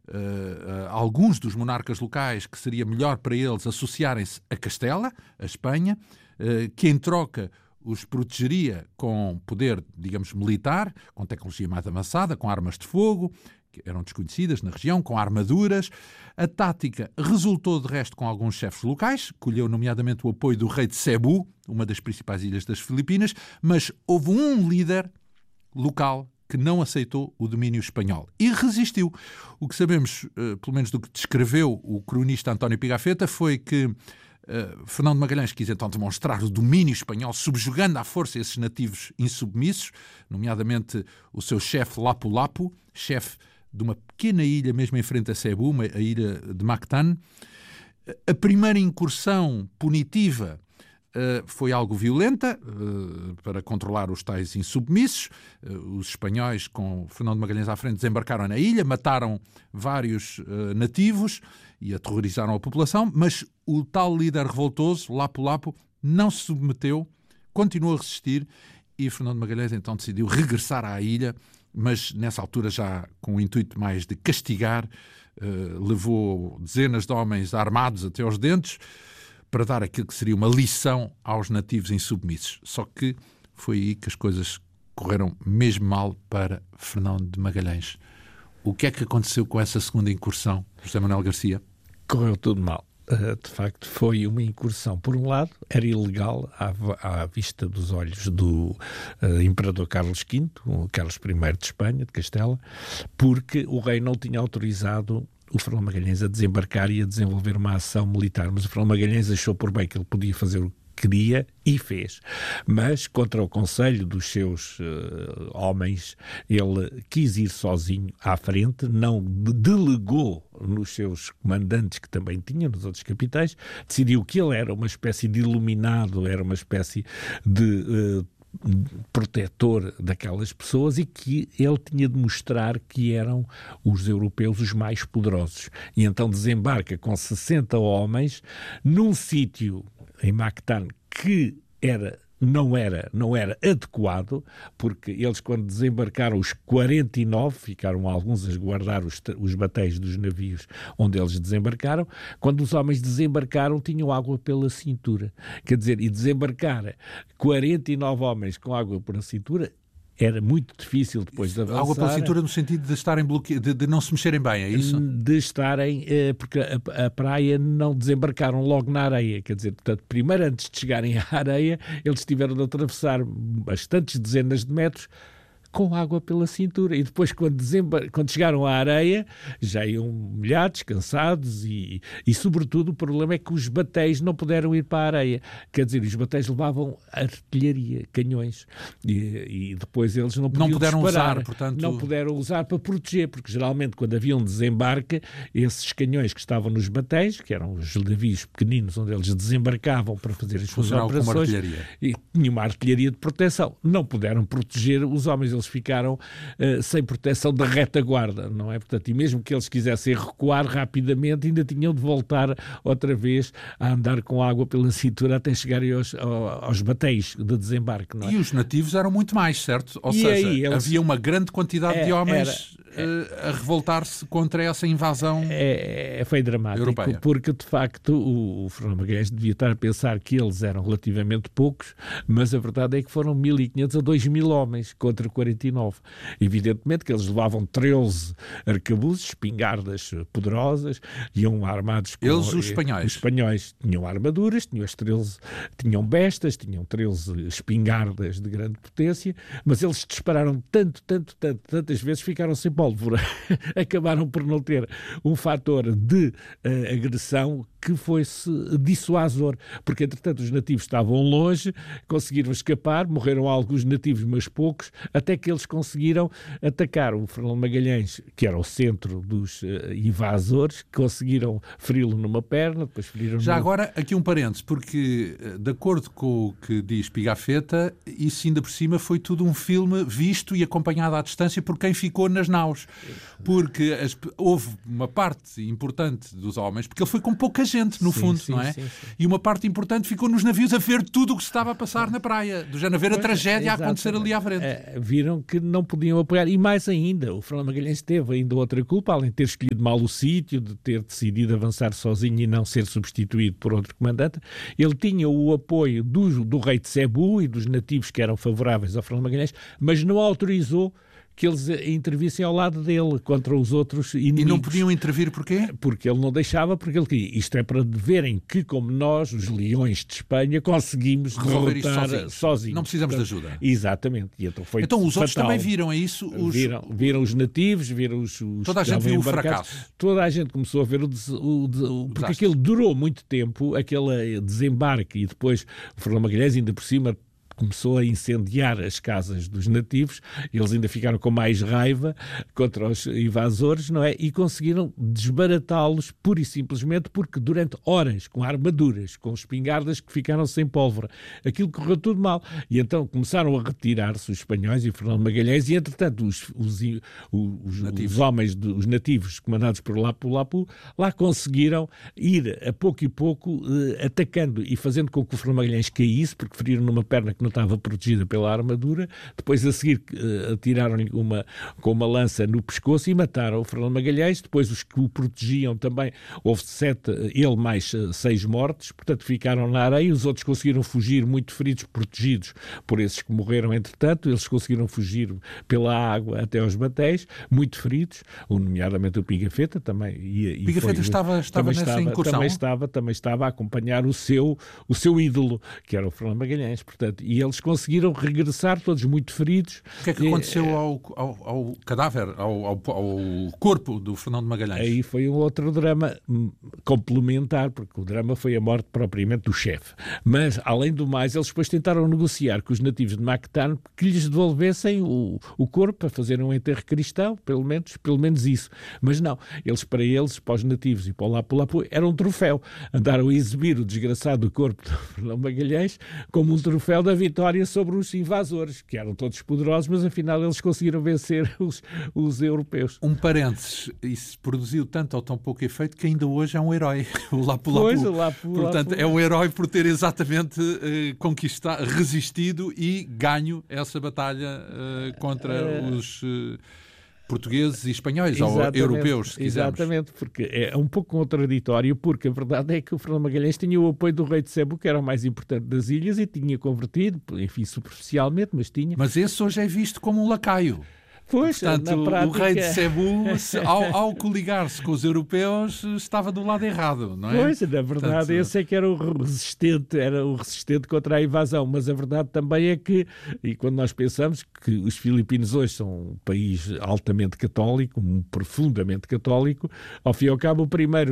alguns dos monarcas locais que seria melhor para eles associarem-se a Castela, a Espanha, que em troca os protegeria com poder, digamos, militar, com tecnologia mais avançada, com armas de fogo, que eram desconhecidas na região, com armaduras. A tática resultou, de resto, com alguns chefes locais, colheu nomeadamente o apoio do rei de Cebu, uma das principais ilhas das Filipinas, mas houve um líder local que não aceitou o domínio espanhol e resistiu. O que sabemos, pelo menos do que descreveu o cronista António Pigafetta, foi que Fernão de Magalhães quis então demonstrar o domínio espanhol, subjugando à força esses nativos insubmissos, nomeadamente o seu chefe Lapu-Lapu, chefe de uma pequena ilha mesmo em frente a Cebu, a ilha de Mactan. A primeira incursão punitiva foi algo violenta para controlar os tais insubmissos. Os espanhóis, com Fernão de Magalhães à frente, desembarcaram na ilha, mataram vários nativos e aterrorizaram a população, mas o tal líder revoltoso, Lapu-Lapu, não se submeteu, continuou a resistir e Fernão de Magalhães então decidiu regressar à ilha, mas nessa altura já com o intuito mais de castigar, levou dezenas de homens armados até aos dentes para dar aquilo que seria uma lição aos nativos insubmissos. Só que foi aí que as coisas correram mesmo mal para Fernão de Magalhães. O que é que aconteceu com essa segunda incursão, José Manuel Garcia? Correu tudo mal. De facto, foi uma incursão. Por um lado, era ilegal à vista dos olhos do Imperador Carlos V, o Carlos I de Espanha, de Castela, porque o rei não tinha autorizado o Fernão Magalhães a desembarcar e a desenvolver uma ação militar. Mas o Fernão Magalhães achou por bem que ele podia fazer o que queria e fez. Mas, contra o conselho dos seus homens, ele quis ir sozinho à frente, não delegou nos seus comandantes, que também tinha, nos outros capitais, decidiu que ele era uma espécie de iluminado, era uma espécie de protetor daquelas pessoas e que ele tinha de mostrar que eram os europeus os mais poderosos. E então desembarca com 60 homens num sítio em Mactan que não era adequado, porque eles, quando desembarcaram, os 49, ficaram alguns a guardar os batéis dos navios onde eles desembarcaram. Quando os homens desembarcaram, tinham água pela cintura. Quer dizer, e desembarcar 49 homens com água pela cintura era muito difícil depois de avançar. Água pela cintura no sentido de estarem de não se mexerem bem, é isso? De estarem, porque a praia não desembarcaram logo na areia, quer dizer, portanto, primeiro antes de chegarem à areia, eles tiveram de atravessar bastantes dezenas de metros com água pela cintura, e depois quando chegaram à areia já iam molhados, cansados e sobretudo o problema é que os batéis não puderam ir para a areia, quer dizer, os batéis levavam artilharia, canhões, e depois eles não puderam usar, portanto... não puderam usar para proteger, porque geralmente quando havia um desembarque, esses canhões que estavam nos batéis, que eram os navios pequeninos onde eles desembarcavam para fazer as suas operações, e tinha uma artilharia de proteção, não puderam proteger os homens, eles ficaram sem proteção da retaguarda, não é? Portanto, e mesmo que eles quisessem recuar rapidamente, ainda tinham de voltar outra vez a andar com água pela cintura até chegarem aos batéis de desembarque, não é? E os nativos eram muito mais, certo? Ou seja, aí, havia uma grande quantidade de homens a revoltar-se contra essa invasão foi dramático, europeia. Porque, de facto, o Fernão Magalhães devia estar a pensar que eles eram relativamente poucos, mas a verdade é que foram 1.500 a 2.000 homens contra 49. Evidentemente que eles levavam 13 arcabuzes, espingardas poderosas, iam armados com... Eles, os espanhóis. Os espanhóis tinham armaduras, tinham bestas, tinham 13 espingardas de grande potência, mas eles dispararam tantas vezes, ficaram sem pólvora. Acabaram por não ter um fator de agressão que fosse dissuasor, porque entretanto os nativos estavam longe, conseguiram escapar, morreram alguns nativos, mas poucos, até que eles conseguiram atacar o Fernão Magalhães, que era o centro dos invasores, conseguiram feri-lo numa perna, depois feriram... Já agora, aqui um parênteses, porque de acordo com o que diz Pigafetta, isso ainda por cima foi tudo um filme visto e acompanhado à distância por quem ficou nas naus. maus, porque houve uma parte importante dos homens, porque ele foi com pouca gente, no fundo, não é? Sim. E uma parte importante ficou nos navios a ver tudo o que se estava a passar na praia, do género, a ver a tragédia a acontecer ali à frente. Viram que não podiam apoiar, e mais ainda, o Fernando Magalhães teve ainda outra culpa, além de ter escolhido mal o sítio, de ter decidido avançar sozinho e não ser substituído por outro comandante. Ele tinha o apoio do rei de Cebu e dos nativos que eram favoráveis ao Fernando Magalhães, mas não autorizou que eles intervissem ao lado dele contra os outros inimigos. E não podiam intervir porquê? Porque ele não deixava, porque ele queria. Isto é para verem que, como nós, os leões de Espanha, conseguimos derrotar sozinhos. Não precisamos de ajuda. Exatamente. E então foi então os fatal. outros também viram, é isso? Viram os nativos, viram os toda a gente viu o fracasso. Toda a gente começou a ver porque aquilo durou muito tempo, aquele desembarque, e depois o Fernando Magalhães, ainda por cima, começou a incendiar as casas dos nativos, eles ainda ficaram com mais raiva contra os invasores, não é? E conseguiram desbaratá-los pura e simplesmente porque durante horas, com armaduras, com espingardas que ficaram sem pólvora, aquilo correu tudo mal. E então começaram a retirar-se os espanhóis e o Fernando Magalhães, e entretanto os homens, os nativos comandados por Lapu-Lapu, lá conseguiram ir a pouco e pouco atacando e fazendo com que o Fernando Magalhães caísse, porque feriram numa perna que não estava protegida pela armadura. Depois a seguir atiraram-lhe com uma lança no pescoço e mataram o Fernando Magalhães. Depois os que o protegiam também, houve 7, ele mais 6 mortes, portanto ficaram na areia. Os outros conseguiram fugir muito feridos, protegidos por esses que morreram entretanto. Eles conseguiram fugir pela água até aos batéis, muito feridos, nomeadamente o Pigafetta também. Pigafetta estava nessa incursão? Também estava a acompanhar o seu ídolo, que era o Fernando Magalhães, portanto, e eles conseguiram regressar todos muito feridos. O que é que aconteceu ao cadáver, ao corpo do Fernando Magalhães? Aí foi um outro drama complementar, porque o drama foi a morte propriamente do chefe. Mas, além do mais, eles depois tentaram negociar com os nativos de Mactan que lhes devolvessem o corpo para fazerem um enterro cristão, pelo menos isso. Mas não, para os nativos e para o Lapu-Lapu, era um troféu. Andaram a exibir o desgraçado corpo do Fernando Magalhães como um troféu da vitória sobre os invasores, que eram todos poderosos, mas afinal eles conseguiram vencer os europeus. Um parênteses, isso produziu tanto ou tão pouco efeito que ainda hoje é um herói, o Lapu-Lapu. Pois, o Lapu-Lapu. Portanto, é um herói por ter exatamente resistido e ganho essa batalha contra os portugueses e espanhóis, ou europeus, se quisermos. Exatamente, porque é um pouco contraditório, porque a verdade é que o Fernando Magalhães tinha o apoio do rei de Cebu, que era o mais importante das ilhas, e tinha convertido, enfim, superficialmente, mas tinha. Mas esse hoje é visto como um lacaio. Pois, portanto, na prática... o rei de Cebu, ao coligar-se com os europeus, estava do lado errado, não é? Pois, na verdade, esse é que era o resistente contra a invasão, mas a verdade também é que, e quando nós pensamos que os filipinos hoje são um país altamente católico, profundamente católico, ao fim e ao cabo,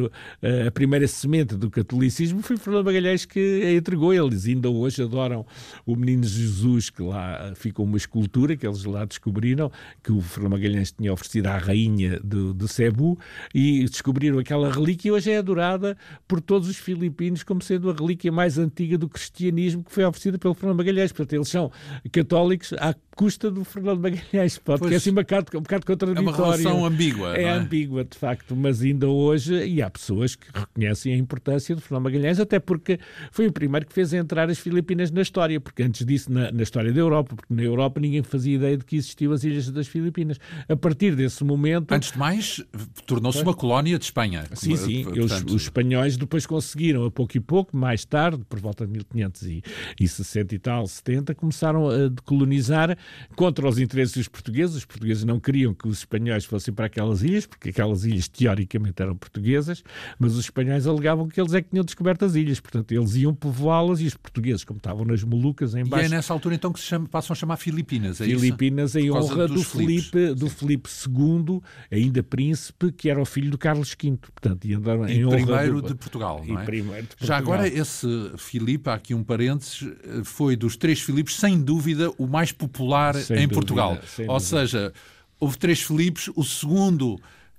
a primeira semente do catolicismo foi Fernando Magalhães que a entregou. Eles ainda hoje adoram o Menino Jesus, que lá ficou uma escultura que eles lá descobriram, que o Fernando Magalhães tinha oferecido à rainha de Cebu, e descobriram aquela relíquia e hoje é adorada por todos os filipinos como sendo a relíquia mais antiga do cristianismo que foi oferecida pelo Fernando Magalhães. Portanto, eles são católicos à custa do Fernando Magalhães. Porque é assim um bocado contraditório. É uma relação ambígua. É ambígua, de facto, mas ainda hoje, e há pessoas que reconhecem a importância do Fernando Magalhães, até porque foi o primeiro que fez entrar as Filipinas na história, porque antes disso na história da Europa, porque na Europa ninguém fazia ideia de que existiam as ilhas das Filipinas. A partir desse momento... Antes de mais, tornou-se uma colónia de Espanha. Sim. Portanto... Os espanhóis depois conseguiram, a pouco e pouco, mais tarde, por volta de 1560 e tal, 70, começaram a decolonizar contra os interesses dos portugueses. Os portugueses não queriam que os espanhóis fossem para aquelas ilhas, porque aquelas ilhas teoricamente eram portuguesas, mas os espanhóis alegavam que eles é que tinham descoberto as ilhas. Portanto, eles iam povoá-las e os portugueses, como estavam nas Molucas, em baixo... E é nessa altura então que passam a chamar Filipinas, é isso? Filipinas em honra do Filipe II, ainda príncipe, que era o filho do Carlos V. Portanto, e andaram em honra primeiro de Portugal, não é? Primeiro de Portugal. Já agora, esse Filipe, há aqui um parênteses, foi dos 3 Filipes, sem dúvida, o mais popular em Portugal. Ou seja, houve 3 Filipes, o segundo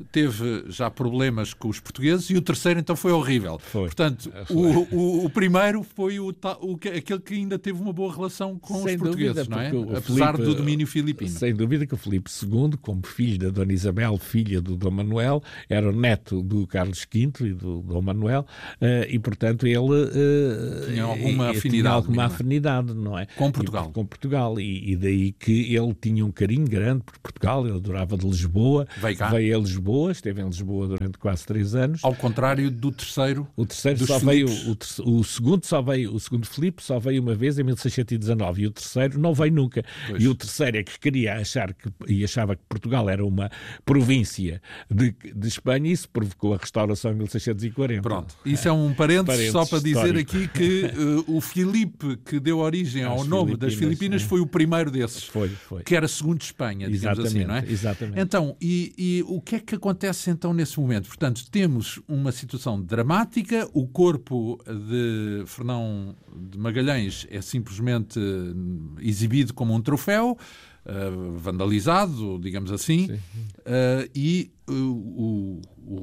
teve já problemas com os portugueses e o terceiro então foi horrível. Portanto, o primeiro foi aquele que ainda teve uma boa relação com os portugueses, não é? Apesar do domínio filipino. Sem dúvida que o Filipe II, como filho da Dona Isabel, filha do Dom Manuel, era o neto do Carlos V e do Dom Manuel, e portanto ele tinha alguma afinidade, não é? Com Portugal. Com Portugal, e daí que ele tinha um carinho grande por Portugal, ele adorava de Lisboa, veio a Lisboa, esteve em Lisboa durante quase 3 anos. Ao contrário do terceiro. O terceiro só veio, o segundo Filipe só veio uma vez em 1619 e o terceiro não veio nunca. Pois. E o terceiro é que queria achava que Portugal era uma província de Espanha e isso provocou a restauração em 1640. Pronto, isso é um parênteses só para dizer aqui que o Filipe que deu origem ao nome das Filipinas foi o primeiro desses. Foi. Que era segundo Espanha, digamos assim, não é? Exatamente. Então, e o que é que acontece então nesse momento? Portanto, temos uma situação dramática, o corpo de Fernão de Magalhães é simplesmente exibido como um troféu, vandalizado, digamos assim, e o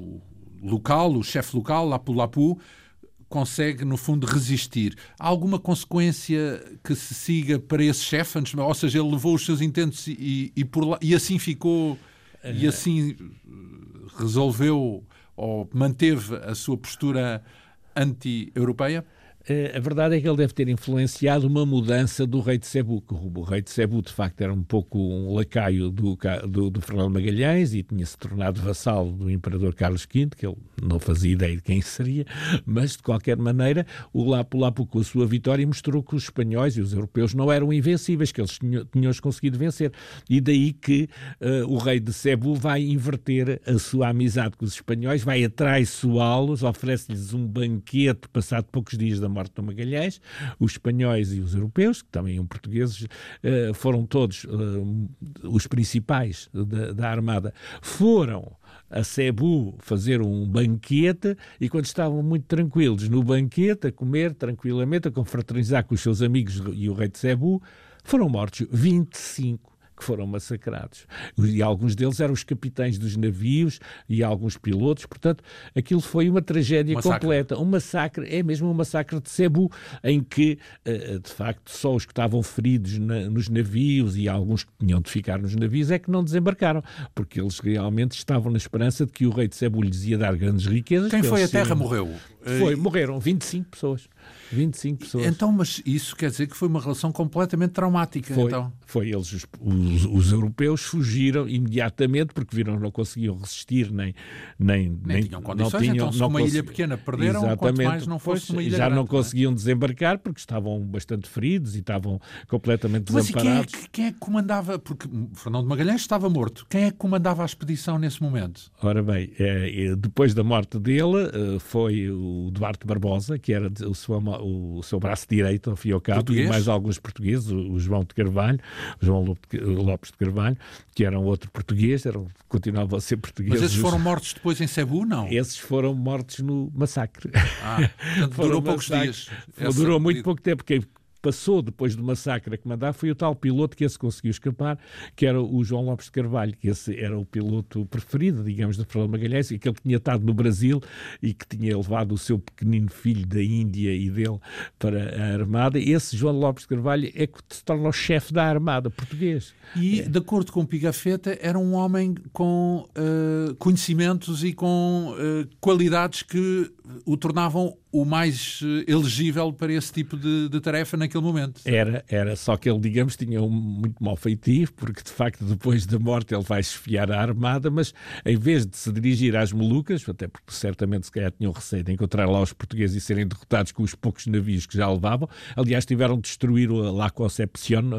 local, o chefe local, Lapu-Lapu, consegue, no fundo, resistir. Há alguma consequência que se siga para esse chefe? Ou seja, ele levou os seus intentos e assim ficou, e assim resolveu ou manteve a sua postura anti-europeia? A verdade é que ele deve ter influenciado uma mudança do rei de Cebu, que o rei de Cebu, de facto, era um pouco um lacaio do Fernão Magalhães e tinha-se tornado vassalo do imperador Carlos V, que ele não fazia ideia de quem seria, mas, de qualquer maneira, o Lapu-Lapu, com a sua vitória, mostrou que os espanhóis e os europeus não eram invencíveis, que eles tinham-os conseguido vencer. E daí que o rei de Cebu vai inverter a sua amizade com os espanhóis, vai atraiçoá-los, oferece-lhes um banquete passado poucos dias da morte de Magalhães. Os espanhóis e os europeus, que também eram portugueses, foram todos os principais da armada, foram a Cebu fazer um banquete e quando estavam muito tranquilos no banquete, a comer tranquilamente, a confraternizar com os seus amigos e o rei de Cebu, foram mortos 25 que foram massacrados. E alguns deles eram os capitães dos navios e alguns pilotos, portanto, aquilo foi uma tragédia completa. Um massacre, é mesmo um massacre de Cebu, em que, de facto, só os que estavam feridos nos navios e alguns que tinham de ficar nos navios é que não desembarcaram, porque eles realmente estavam na esperança de que o rei de Cebu lhes ia dar grandes riquezas. Quem foi à terra morreu? Morreram 25 pessoas. 25 pessoas. Então, mas isso quer dizer que foi uma relação completamente traumática. Foi eles, os europeus fugiram imediatamente porque viram que não conseguiam resistir, nem tinham condições, então se uma ilha pequena perderam, quanto mais não fosse uma ilha já grande. Não conseguiam desembarcar porque estavam bastante feridos e estavam completamente desamparados. Mas quem é que comandava, porque Fernão de Magalhães estava morto, quem é que comandava a expedição nesse momento? Ora bem, depois da morte dele foi o Duarte Barbosa, que era o seu braço direito, ao fim e ao cabo, e mais alguns portugueses, o João de Carvalho, o João Lopes de Carvalho, que era um outro português, continuavam a ser portugueses. Mas esses foram mortos depois em Cebu, não? Esses foram mortos no massacre. Durou poucos dias. Durou muito pouco tempo, porque passou depois do massacre a comandar foi o tal piloto que esse conseguiu escapar, que era o João Lopes de Carvalho, que esse era o piloto preferido, digamos, de Fernão Magalhães, aquele que tinha estado no Brasil e que tinha levado o seu pequenino filho da Índia e dele para a Armada. Esse João Lopes de Carvalho é que se torna o chefe da Armada português. E, de acordo com Pigafetta, era um homem com conhecimentos e com qualidades que o tornavam o mais elegível para esse tipo de tarefa naquele momento. Era, só que ele, digamos, tinha um muito mau feitio, porque de facto depois da morte ele vai esfiar a armada, mas em vez de se dirigir às Molucas, até porque certamente se calhar tinham receio de encontrar lá os portugueses e serem derrotados com os poucos navios que já levavam, aliás tiveram de destruir a Concepción,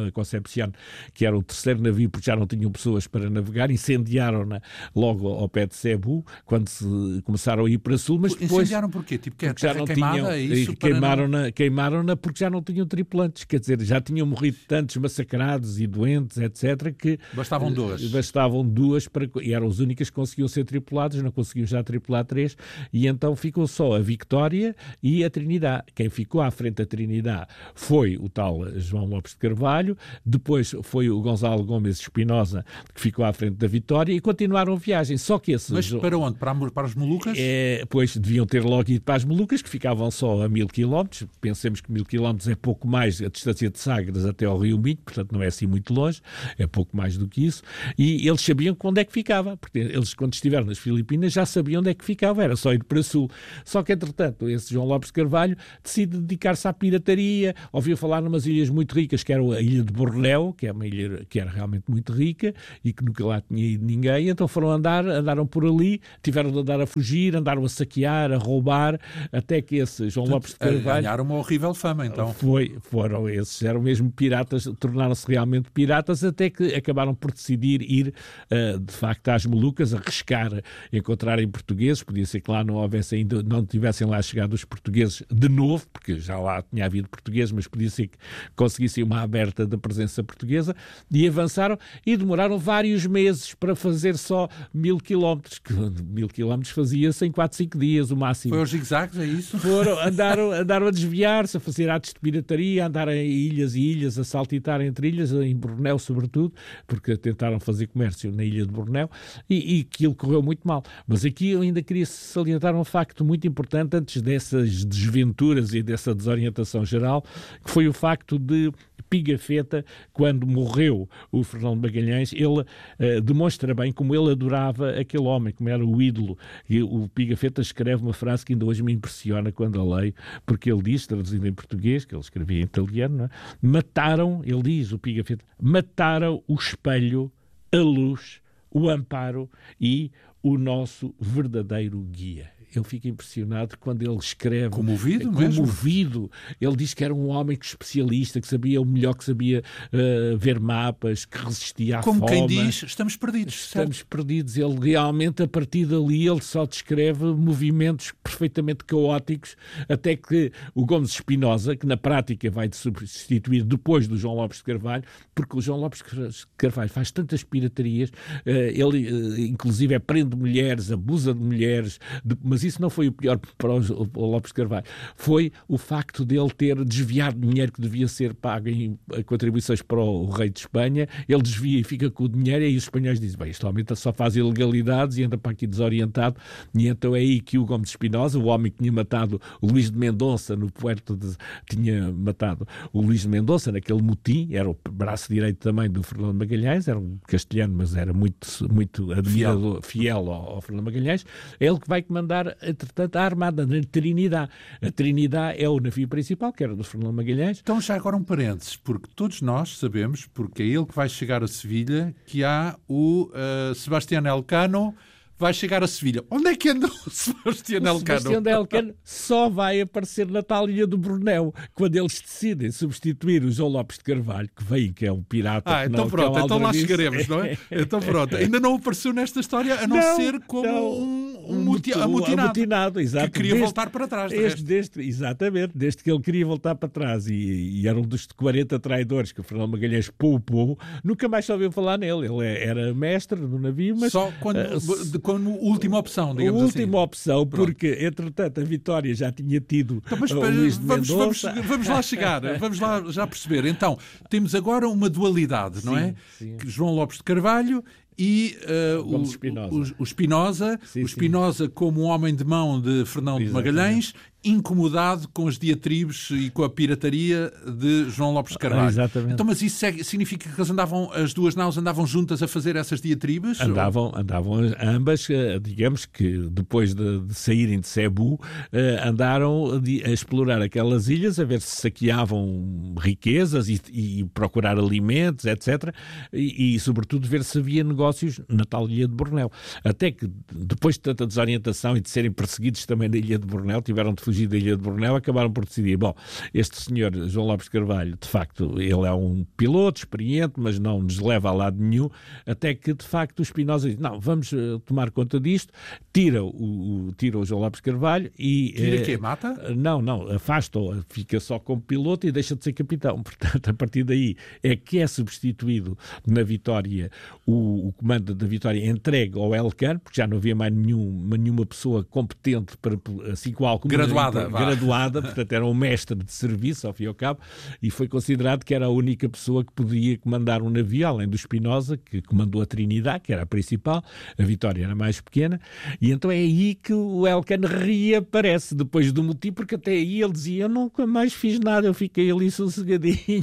que era o terceiro navio, porque já não tinham pessoas para navegar, incendiaram-na logo ao pé de Cebu, quando se começaram a ir para sul, mas depois... Incendiaram porquê? Tipo, que já não queimada, tinham... Queimaram-na porque já não tinham tripulantes. Quer dizer, já tinham morrido tantos massacrados e doentes, etc., que... Bastavam duas. E eram as únicas que conseguiam ser tripuladas, não conseguiam já tripular 3, e então ficou só a Vitória e a Trinidad. Quem ficou à frente da Trinidad foi o tal João Lopes de Carvalho, depois foi o Gonçalo Gomes Espinosa, que ficou à frente da Vitória, e continuaram a viagem. Só que esses... Mas para onde? Para as Molucas? Pois deviam ter logo ido para as Molucas, que ficavam só a 1000 km. Pensemos que 1000 km é pouco mais a distância de Sagres até ao Rio Minho, portanto não é assim muito longe, é pouco mais do que isso. E eles sabiam onde é que ficava, porque eles, quando estiveram nas Filipinas, já sabiam onde é que ficava, era só ir para sul. Só que, entretanto, esse João Lopes de Carvalho decide dedicar-se à pirataria, ouviu falar numas ilhas muito ricas, que era a ilha de Bornéu, que é uma ilha que era realmente muito rica e que nunca lá tinha ido ninguém, então foram andaram por ali, tiveram de andar a fugir, andaram a saquear, a roubar, até que esse João Lopes de Carvalho... Ganharam uma horrível fama, então. Foram esses, eram mesmo piratas, tornaram-se realmente piratas, até que acabaram por decidir ir, de facto, às Molucas, arriscar encontrarem portugueses. Podia ser que lá não tivessem lá chegado os portugueses de novo, porque já lá tinha havido portugueses, mas podia ser que conseguissem uma aberta da presença portuguesa, e avançaram e demoraram vários meses para fazer só 1000 km, que 1000 km fazia-se em 4, 5 dias, o máximo. Foi aos zigzags, é isso? Andaram a desviar-se, a fazer atos de pirataria, a andar em ilhas e ilhas, a saltitar entre ilhas, em Bornéu sobretudo, porque tentaram fazer comércio na ilha de Bornéu, e aquilo correu muito mal. Mas aqui eu ainda queria salientar um facto muito importante antes dessas desventuras e dessa desorientação geral, que foi o facto de Pigafetta, quando morreu o Fernão Magalhães, ele demonstra bem como ele adorava aquele homem, como era o ídolo. E o Pigafetta escreve uma frase que ainda hoje me impressiona quando a leio, porque ele diz, traduzido em português, que ele escrevia em italiano, não é? Ele diz, o Pigafetta, mataram o espelho, a luz, o amparo e o nosso verdadeiro guia. Eu fico impressionado quando ele escreve... Comovido mesmo? Comovido. Ele diz que era um homem especialista, que sabia o melhor, que sabia ver mapas, que resistia à fome. Como quem diz, estamos perdidos. Estamos perdidos. Ele realmente, a partir dali, ele só descreve movimentos perfeitamente caóticos, até que o Gomes Espinosa, que na prática vai substituir depois do João Lopes de Carvalho, porque o João Lopes de Carvalho faz tantas piratarias, ele inclusive prende mulheres, abusa de mulheres, mas isso não foi o pior para o Lopes de Carvalho. Foi o facto de ele ter desviado dinheiro que devia ser pago em contribuições para o rei de Espanha. Ele desvia e fica com o dinheiro, e aí os espanhóis dizem, bem, este homem só faz ilegalidades e anda para aqui desorientado. E então é aí que o Gomes Espinosa, o homem que tinha matado o Luís de Mendonça no Puerto tinha matado o Luís de Mendonça naquele motim, era o braço direito também do Fernão de Magalhães, era um castelhano, mas era muito admirador, fiel ao Fernão Magalhães. É ele que vai comandar, entretanto, a Armada na Trinidad. A Trinidad é o navio principal, que era do Fernão Magalhães. Então, já agora um parênteses, porque todos nós sabemos, porque é ele que vai chegar a Sevilha, que há o Sebastián Elcano, vai chegar a Sevilha. Onde é que anda o Sebastián Elcano? O Sebastián Elcano só vai aparecer na tal ilha do Bornéu, quando eles decidem substituir o João Lopes de Carvalho, que é um pirata. Então pronto, então lá chegaremos, não é? Então pronto, ainda não apareceu nesta história, a não ser como um amotinado, exato, que queria voltar para trás. Exatamente, desde que ele queria voltar para trás, e era um dos 40 traidores que o Fernão Magalhães poupou, nunca mais só ouviu falar nele. Ele era mestre do navio, mas... Só como última opção, digamos assim. Última opção, porque, entretanto, a Vitória já tinha tido o Luís de Mendonça. Vamos lá chegar, vamos lá já perceber. Então, temos agora uma dualidade, não é? Sim. João Lopes de Carvalho e o Espinosa. O Espinosa como um homem de mão de Fernão de Magalhães, incomodado com as diatribes e com a pirataria de João Lopes de Carvalho. Exatamente. Então, mas isso significa que as duas naus andavam juntas a fazer essas diatribes? Andavam ambas, digamos que depois de saírem de Cebu, andaram a explorar aquelas ilhas, a ver se saqueavam riquezas e procurar alimentos, etc. E sobretudo ver se havia negócios na tal ilha de Bornéu. Até que, depois de tanta desorientação e de serem perseguidos também na ilha de Bornéu, tiveram de fugir da ilha de Bornéu, acabaram por decidir, bom, este senhor João Lopes de Carvalho, de facto, ele é um piloto experiente, mas não nos leva a lado nenhum, até que, de facto, o Spinoza diz, não, vamos tomar conta disto, tira o João Lopes de Carvalho e... Tira quê? Mata? Não, afasta-o, fica só como piloto e deixa de ser capitão. Portanto, a partir daí é que é substituído na Vitória, o comando da Vitória entregue ao Elcano, porque já não havia mais nenhuma pessoa competente para, assim qual como graduada, portanto era um mestre de serviço, ao fim e ao cabo, e foi considerado que era a única pessoa que podia comandar um navio, além do Spinoza, que comandou a Trinidad, que era a principal, a Vitória era mais pequena, e então é aí que o Elcano reaparece, depois do motivo, porque até aí ele dizia, eu nunca mais fiz nada, eu fiquei ali sossegadinho,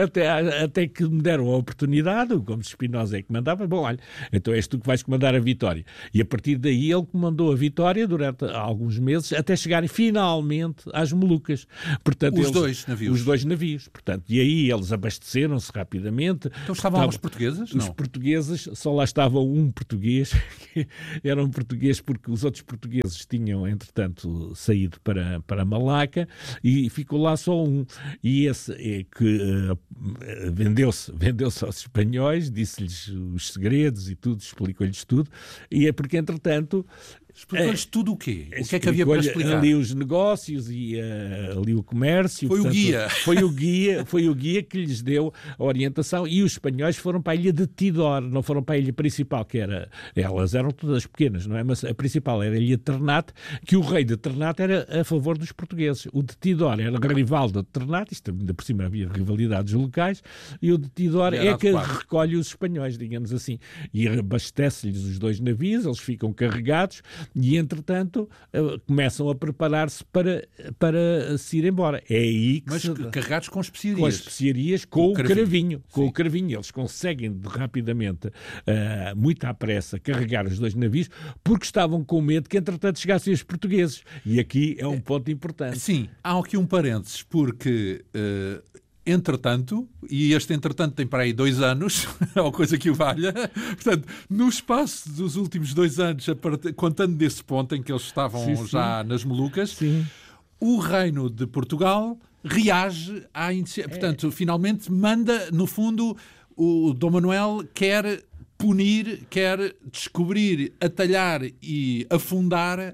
até que me deram a oportunidade, como se Spinoza é que mandava, bom, olha, então és tu que vais comandar a Vitória. E a partir daí ele comandou a Vitória durante alguns meses, até chegarem finalmente às Molucas. Portanto, os dois navios. Portanto, e aí eles abasteceram-se rapidamente. Então estavam os portugueses? Os portugueses, só lá estava um português, que era um português porque os outros portugueses tinham, entretanto, saído para Malaca e ficou lá só um. E esse é que vendeu-se aos espanhóis, disse-lhes os segredos e tudo, explicou-lhes tudo, e é porque, entretanto... Explicou-lhes tudo o quê? O que é que havia para explicar? Ali os negócios e ali o comércio. Foi o guia. Foi o guia que lhes deu a orientação, e os espanhóis foram para a ilha de Tidor, não foram para a ilha principal, que era... Elas eram todas pequenas, não é? Mas a principal era a ilha de Ternate, que o rei de Ternate era a favor dos portugueses. O de Tidor era rival de Ternate, isto ainda por cima havia rivalidades locais, e o de Tidor é que recolhe os espanhóis, digamos assim, e abastece-lhes os dois navios, eles ficam carregados, e, entretanto, começam a preparar-se para se ir embora. É aí que carregados com especiarias. Com as especiarias, com o cravinho. Com o cravinho. Eles conseguem rapidamente, muito à pressa, carregar os dois navios, porque estavam com medo que, entretanto, chegassem os portugueses. E aqui é um ponto importante. Sim, há aqui um parênteses, porque... Entretanto, e este entretanto tem para aí 2 anos, ou coisa que o valha, portanto, no espaço dos últimos 2 anos, contando desse ponto em que eles estavam já nas Molucas, o Reino de Portugal reage à iniciativa. Portanto, finalmente manda, no fundo, o Dom Manuel quer punir, quer descobrir, atalhar e afundar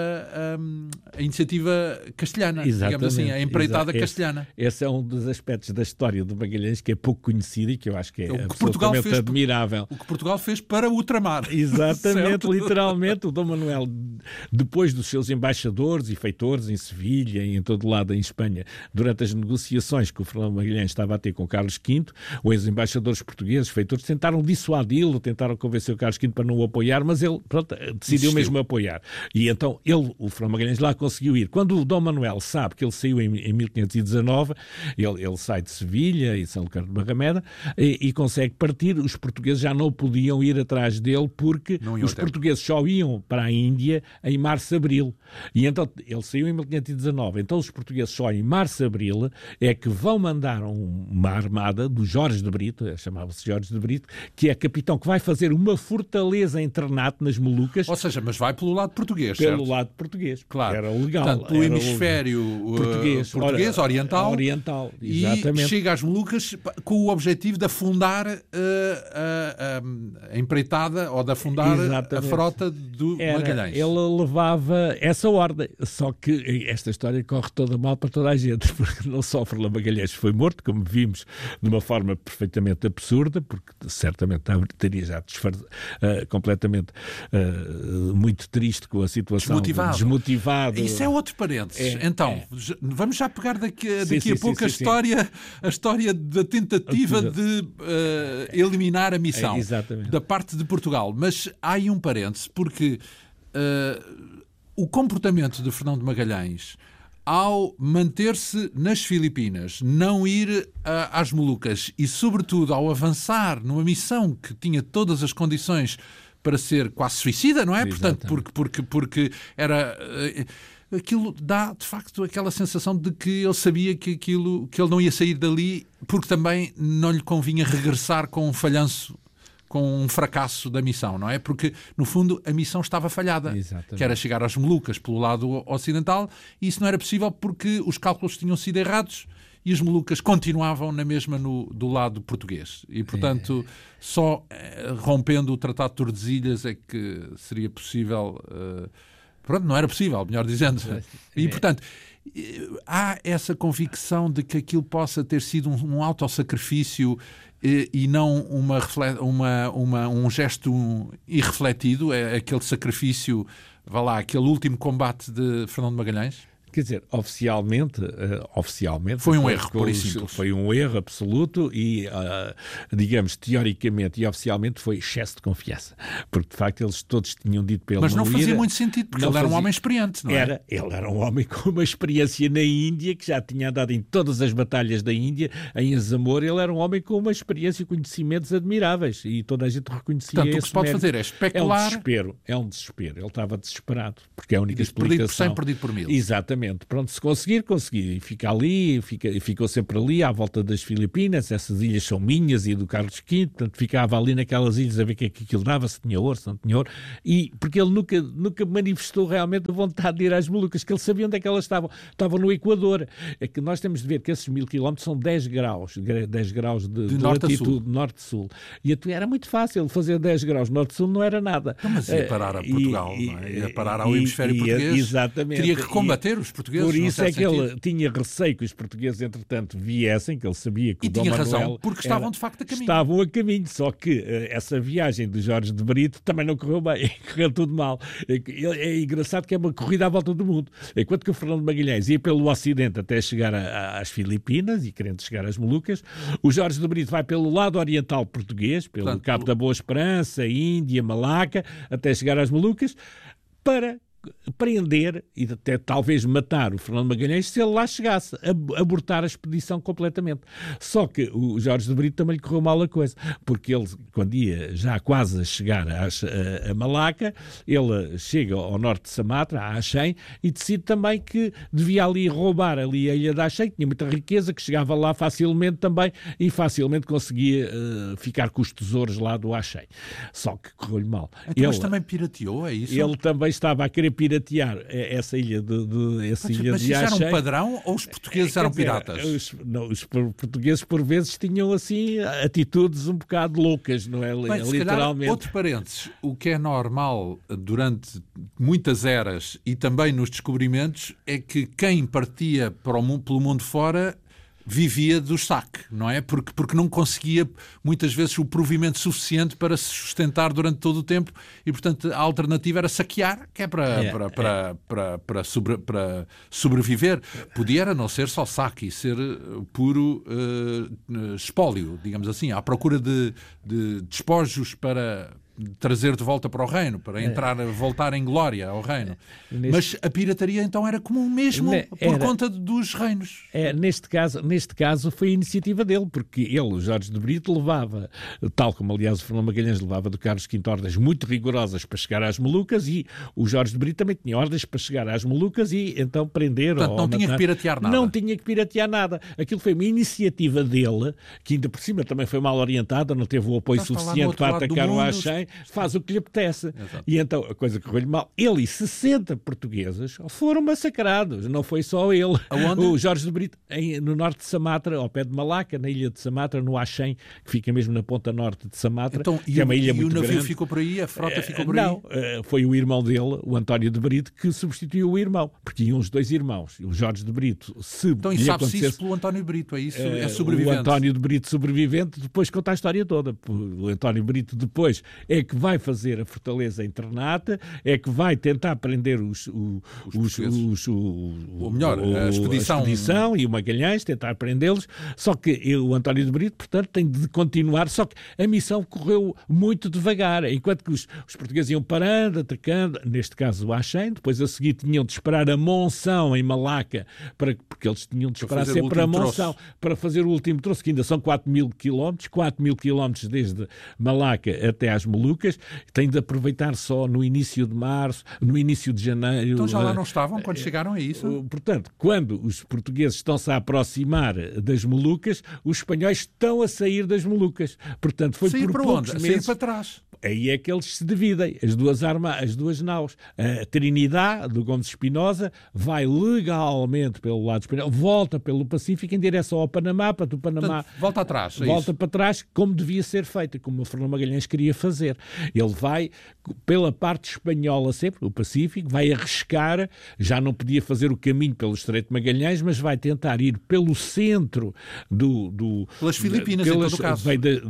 a iniciativa castelhana, digamos assim, a empreitada castelhana. Esse é um dos aspectos da história de Magalhães que é pouco conhecido e que eu acho que é absolutamente admirável. O que Portugal fez para o tramar. Exatamente, literalmente. O Dom Manuel, depois dos seus embaixadores e feitores em Sevilha e em todo lado em Espanha, durante as negociações que o Fernando Magalhães estava a ter com Carlos V, os embaixadores portugueses, feitores, tentaram dissuadi-lo, tentaram convencer o Carlos V para não o apoiar, mas ele decidiu mesmo apoiar. E então o Fernando Magalhães lá conseguiu ir. Quando o Dom Manuel sabe que ele saiu em 1519, ele sai de Sevilha e São Lucas de Barrameda e consegue partir. Os portugueses já não podiam ir atrás dele porque os portugueses só iam para a Índia em março-abril. E então ele saiu em 1519. Então os portugueses só em março-abril é que vão mandar uma armada do Jorge de Brito, chamava-se Jorge de Brito, que é capitão, que vai fazer uma fortaleza em Ternate, nas Molucas. Ou seja, mas vai pelo lado português, pelo certo? lado português. Claro. Era legal. Portanto, pelo hemisfério português, oriental. Exatamente. E chega às Molucas com o objetivo de afundar a empreitada ou de afundar a frota do Magalhães. Ele levava essa ordem. Só que esta história corre toda mal para toda a gente, porque não só Fernando Magalhães foi morto, como vimos, de uma forma perfeitamente absurda, porque certamente teria já completamente muito triste com a situação. Desmotivado. Isso é outro parênteses. Vamos já pegar daqui a pouco a história da tentativa de eliminar a missão da parte de Portugal. Mas há aí um parêntese, porque o comportamento de Fernão de Magalhães ao manter-se nas Filipinas, não ir às Molucas e, sobretudo, ao avançar numa missão que tinha todas as condições para ser quase suicida, não é? Portanto, porque era... Aquilo dá, de facto, aquela sensação de que ele sabia que ele não ia sair dali, porque também não lhe convinha regressar com um falhanço um fracasso da missão, não é? Porque, no fundo, a missão estava falhada. Exatamente. Que era chegar às Molucas pelo lado ocidental, e isso não era possível porque os cálculos tinham sido errados e as Molucas continuavam na mesma do lado português. E, portanto, só rompendo o Tratado de Tordesilhas é que seria possível... Pronto, não era possível, melhor dizendo. E, portanto, há essa convicção de que aquilo possa ter sido um autossacrifício e não um gesto irrefletido, aquele sacrifício, vá lá, aquele último combate de Fernando Magalhães? Quer dizer, oficialmente foi um erro, por isso. Foi um erro absoluto e, digamos, teoricamente e oficialmente foi excesso de confiança. Porque, de facto, eles todos tinham dito para ele Mas não fazia muito sentido, porque ele era um homem experiente, não é? Ele era um homem com uma experiência na Índia, que já tinha andado em todas as batalhas da Índia, em Azamor. Ele era um homem com uma experiência e conhecimentos admiráveis e toda a gente reconhecia. Portanto, o que se pode fazer é especular... É um desespero. Ele estava desesperado, porque é a única explicação... Perdido por 100, perdido por 1000. Exatamente. Pronto, se conseguir. E fica ali, ficou sempre ali, à volta das Filipinas. Essas ilhas são minhas e do Carlos V, portanto ficava ali naquelas ilhas a ver o que é que aquilo dava, se tinha ouro, se não tinha ouro. E porque ele nunca manifestou realmente a vontade de ir às Molucas, que ele sabia onde é que elas estavam. Estavam no Equador. É que nós temos de ver que esses 1000 quilómetros são 10 graus de latitude norte-sul. E era muito fácil fazer 10 graus norte-sul, não era nada. Então, mas ia parar a Portugal, não é? Ia parar ao hemisfério português. Exatamente. Teria que combater os portugueses. Por isso é que ele tinha receio que os portugueses, entretanto, viessem, que ele sabia que o Dom Manuel... E tinha razão, porque estavam de facto a caminho. Estavam a caminho, só que essa viagem de Jorge de Brito também não correu bem, correu tudo mal. É engraçado que é uma corrida à volta do mundo. Enquanto que o Fernando Magalhães ia pelo Ocidente até chegar às Filipinas e querendo chegar às Molucas, o Jorge de Brito vai pelo lado oriental português, pelo Cabo da Boa Esperança, Índia, Malaca, até chegar às Molucas, para prender e até talvez matar o Fernando Magalhães se ele lá chegasse, abortar a expedição completamente. Só que o Jorge de Brito também lhe correu mal a coisa, porque ele, quando ia já quase a chegar a Malaca, ele chega ao norte de Sumatra, a Achem, e decide também que devia ali roubar ali a ilha da Achem, que tinha muita riqueza, que chegava lá facilmente também e facilmente conseguia ficar com os tesouros lá do Achem. Só que correu-lhe mal. Então, mas também pirateou, é isso? Ele também estava a querer piratear essa ilha mas isso era um padrão ou os portugueses eram piratas? Os portugueses por vezes tinham assim atitudes um bocado loucas, não é? Bem, literalmente. Outro parênteses, o que é normal durante muitas eras e também nos descobrimentos é que quem partia pelo mundo fora vivia do saque, não é? Porque não conseguia, muitas vezes, o provimento suficiente para se sustentar durante todo o tempo e, portanto, a alternativa era saquear, que é para sobreviver. Podia era não ser só saque e ser puro espólio, digamos assim, à procura de despojos para trazer de volta para o reino, para voltar em glória ao reino. Mas a pirataria então era comum mesmo por conta dos reinos. Neste caso foi a iniciativa dele, porque ele, o Jorge de Brito, levava, tal como aliás o Fernando Magalhães levava do Carlos V ordens muito rigorosas para chegar às Molucas, e o Jorge de Brito também tinha ordens para chegar às Molucas e então prender. Portanto, não tinha que piratear nada. Não tinha que piratear nada. Aquilo foi uma iniciativa dele, que ainda por cima também foi mal orientada, não teve o apoio suficiente para atacar o Achem. Faz o que lhe apetece. Exato. E então a coisa correu-lhe mal. Ele e 60 portugueses foram massacrados. Não foi só ele. Aonde? O Jorge de Brito, no norte de Sumatra, ao pé de Malaca, na ilha de Sumatra, no Achem, que fica mesmo na ponta norte de Sumatra, então, que é uma ilha muito grande. E o navio ficou por aí? A frota ficou por aí? Não, foi o irmão dele, o António de Brito, que substituiu o irmão. Porque iam os dois irmãos. O Jorge de Brito, então, e sabe-se isso pelo António Brito? É isso? É sobrevivente? O António de Brito, sobrevivente, depois conta a história toda. O António Brito depois é que vai fazer a fortaleza em Ternate, é que vai tentar prender a expedição e o Magalhães, tentar prendê-los, só que o António de Brito, portanto, tem de continuar, só que a missão correu muito devagar, enquanto que os portugueses iam parando, atacando, neste caso o Achem, depois a seguir tinham de esperar a Monção em Malaca, porque eles tinham de esperar sempre a Monção para fazer o último troço, que ainda são 4.000 quilómetros, 4.000 quilómetros desde Malaca até às Molucas, Molucas, tem de aproveitar só no início de março, no início de janeiro. Então já lá não estavam quando chegaram a isso? Portanto, quando os portugueses estão-se a aproximar das Molucas, os espanhóis estão a sair das Molucas. Portanto, foi sair por para poucos onde? meses. Sair para trás. Aí é que eles se dividem, as duas naus. A Trinidade, do Gomes Espinosa, vai legalmente pelo lado espanhol, volta pelo Pacífico em direção ao Panamá, para do Panamá... Portanto, volta atrás, volta para trás, como devia ser feito, como o Fernando Magalhães queria fazer. Ele vai pela parte espanhola sempre, o Pacífico, vai arriscar, já não podia fazer o caminho pelo Estreito de Magalhães, mas vai tentar ir pelo centro pelas Filipinas, em todo o caso.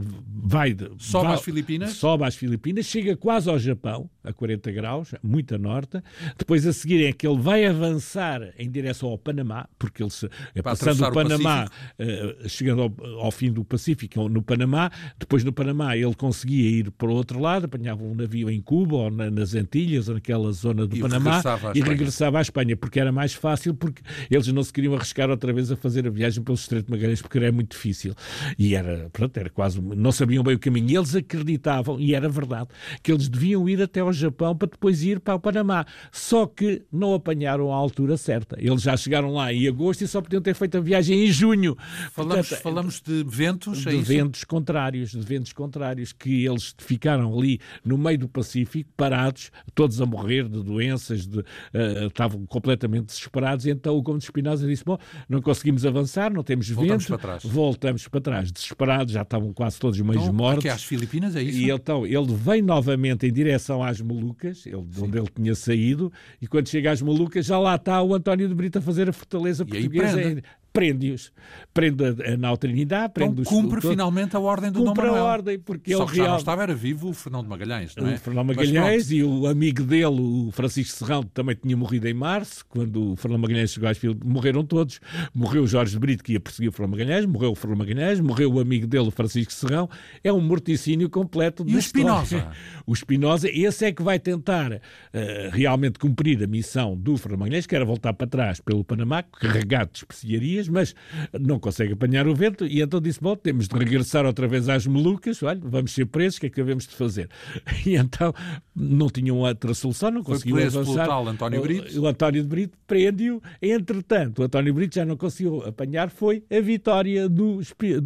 Sobe às Filipinas? Sobe às Filipinas, chega quase ao Japão, a 40 graus, muito a norte. Depois, a seguir, é que ele vai avançar em direção ao Panamá, porque ele passando o Panamá, chegando ao fim do Pacífico, no Panamá. Depois, no Panamá, ele conseguia ir para o outro lado, apanhava um navio em Cuba ou nas Antilhas, ou naquela zona do Panamá, e regressava à Espanha, porque era mais fácil, porque eles não se queriam arriscar outra vez a fazer a viagem pelo Estreito de Magalhães, porque era muito difícil. E era quase... Não sabiam bem o caminho. E eles acreditavam, e era verdade, que eles deviam ir até ao Japão para depois ir para o Panamá. Só que não apanharam a altura certa. Eles já chegaram lá em agosto e só podiam ter feito a viagem em junho. Falamos de ventos? De ventos contrários, que eles ficaram ali no meio do Pacífico, parados, todos a morrer de doenças, estavam completamente desesperados, e então o Gomes Espinosa disse, bom, não conseguimos avançar, não temos vento, voltamos para trás, desesperados, já estavam quase todos meio mortos. Aqui às Filipinas, é isso? E então ele vem novamente em direção às Molucas, onde ele tinha saído, e quando chega às Molucas já lá está o António de Brito a fazer a fortaleza portuguesa. Prende-os. Prende a nau Trinidade, então cumpre finalmente a ordem do Dom Manuel. Cumpre a ordem, porque só que já não estava, era vivo o Fernão de Magalhães, não é? O Fernão Magalhães e o amigo dele, o Francisco Serrão, também tinha morrido em março, quando o Fernão Magalhães chegou às Filipinas, morreram todos. Morreu o Jorge de Brito, que ia perseguir o Fernão Magalhães, morreu o Fernão Magalhães, morreu o amigo dele, o Francisco Serrão. É um morticínio completo. E o Espinosa? O Espinosa, esse é que vai tentar realmente cumprir a missão do Fernão Magalhães, que era voltar para trás pelo Panamá, carregado de especiarias, mas não consegue apanhar o vento, e então disse, bom, temos de regressar outra vez às Molucas, olha, vamos ser presos, o que é que devemos de fazer? E então não tinham outra solução, não conseguiu avançar. Foi tal António Brito. O António de Brito prende-o, entretanto, o António Brito já não conseguiu apanhar, foi a vitória do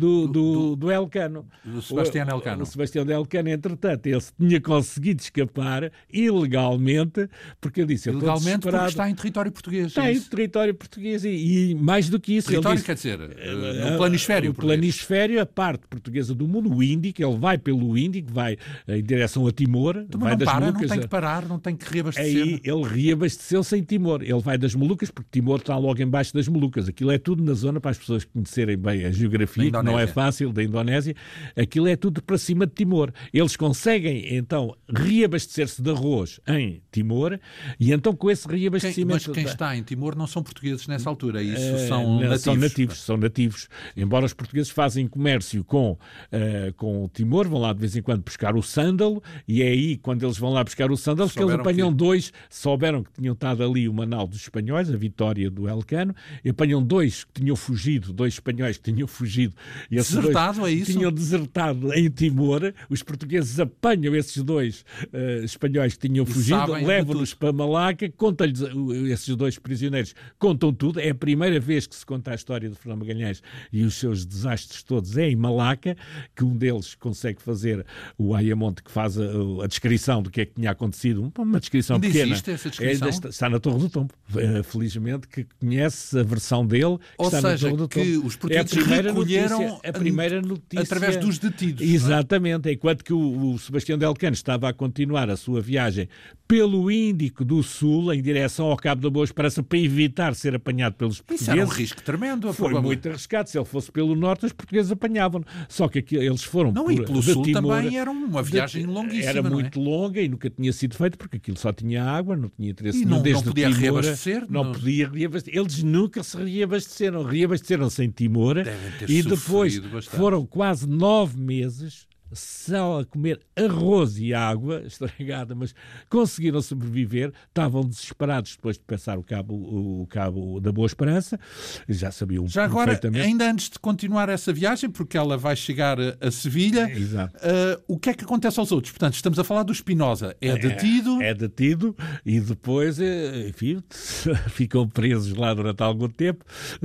Elcano. Do Sebastião Elcano. O Sebastião de Elcano, entretanto, ele tinha conseguido escapar ilegalmente, porque ele disse... Ilegalmente porque está em território português. Está em território português e mais do que isso... Território, quer dizer, no planisfério. O planisfério, a parte portuguesa do mundo, o Índico, ele vai pelo Índico, vai em direção a Timor. Então, vai não das para, Molucas, não tem que parar, não tem que reabastecer. Aí ele reabasteceu-se em Timor. Ele vai das Molucas, porque Timor está logo em baixo das Molucas. Aquilo é tudo na zona, para as pessoas conhecerem bem a geografia, que não é fácil, da Indonésia. Aquilo é tudo para cima de Timor. Eles conseguem, então, reabastecer-se de arroz em Timor, e então com esse reabastecimento... Mas quem está em Timor não são portugueses nessa altura, isso são nativos. Embora os portugueses fazem comércio com o Timor, vão lá de vez em quando buscar o sândalo, e é aí, quando eles vão lá buscar o sândalo, que eles apanham souberam que tinham estado ali uma nau dos espanhóis, a Vitória do Elcano, e apanham dois espanhóis que tinham fugido. E desertado, é isso? Tinham desertado em Timor. Os portugueses apanham esses dois espanhóis que tinham fugido, levam-nos para Malaca, contam-lhes, esses dois prisioneiros contam tudo. É a primeira vez que se conta a história de Fernão Magalhães e os seus desastres todos é em Malaca, que um deles consegue fazer, o Ayamonte, que faz a descrição do que é que tinha acontecido, uma descrição pequena. Existe essa descrição? Está na Torre do Tombo. Felizmente que conhece a versão dele, que está na Torre do Tombo. Que os portugueses recolheram a primeira notícia através dos detidos. Exatamente, enquanto que o Sebastião de Elcano estava a continuar a sua viagem pelo Índico do Sul, em direção ao Cabo da Boa Esperança, para evitar ser apanhado pelos portugueses. Isso era um risco tremendo. Foi muito arriscado. Se ele fosse pelo norte, os portugueses apanhavam. Só que eles foram e pelo sul Timor, também era uma viagem longuíssima. Era muito longa e nunca tinha sido feito, porque aquilo só tinha água, não tinha interesse nenhum. Desde não podia Timor, reabastecer? Não podia reabastecer. Eles nunca se reabasteceram. Reabasteceram-se em Timor e depois foram quase 9 meses só a comer arroz e água estragada, mas conseguiram sobreviver. Estavam desesperados depois de passar o cabo da Boa Esperança, já sabiam já agora, perfeitamente. ainda antes de continuar essa viagem, porque ela vai chegar a Sevilha, o que é que acontece aos outros? Portanto, estamos a falar do Spinoza, é detido e depois, enfim, ficam presos lá durante algum tempo,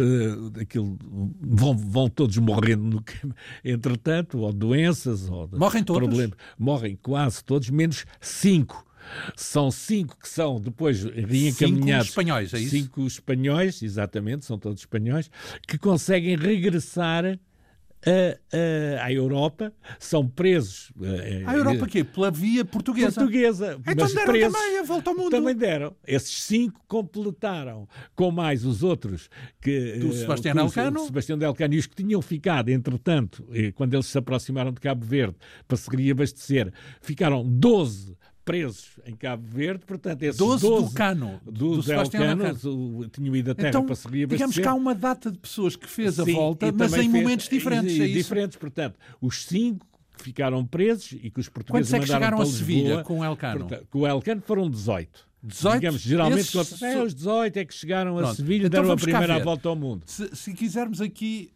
vão todos morrendo entretanto, ou doenças, morrem todos? Problemas. Morrem quase todos, menos 5. São 5 que são depois reencaminhados. 5 espanhóis, é isso? 5 espanhóis, exatamente, são todos espanhóis, que conseguem regressar à Europa, são presos. À Europa quê? Pela via portuguesa? Então mas deram presos, também a volta ao mundo. Também deram. Esses 5 completaram, com mais os outros do Sebastião Elcano. Sebastião Elcano e os que tinham ficado, entretanto, quando eles se aproximaram de Cabo Verde para se reabastecer, ficaram 12 presos em Cabo Verde, portanto, esses 12 do Cano, do Sebastião Elcano tinham ido à terra então, para se reabastecer. Digamos que há uma data de pessoas que fez a volta, mas em momentos diferentes. É diferentes, portanto, os 5 que ficaram presos e que os portugueses mandaram para chegaram a Sevilha com o Elcano? Com o Elcano foram 18. 18? Digamos, geralmente os 18 é que chegaram a Sevilha e deram a primeira volta ao mundo. Se quisermos aqui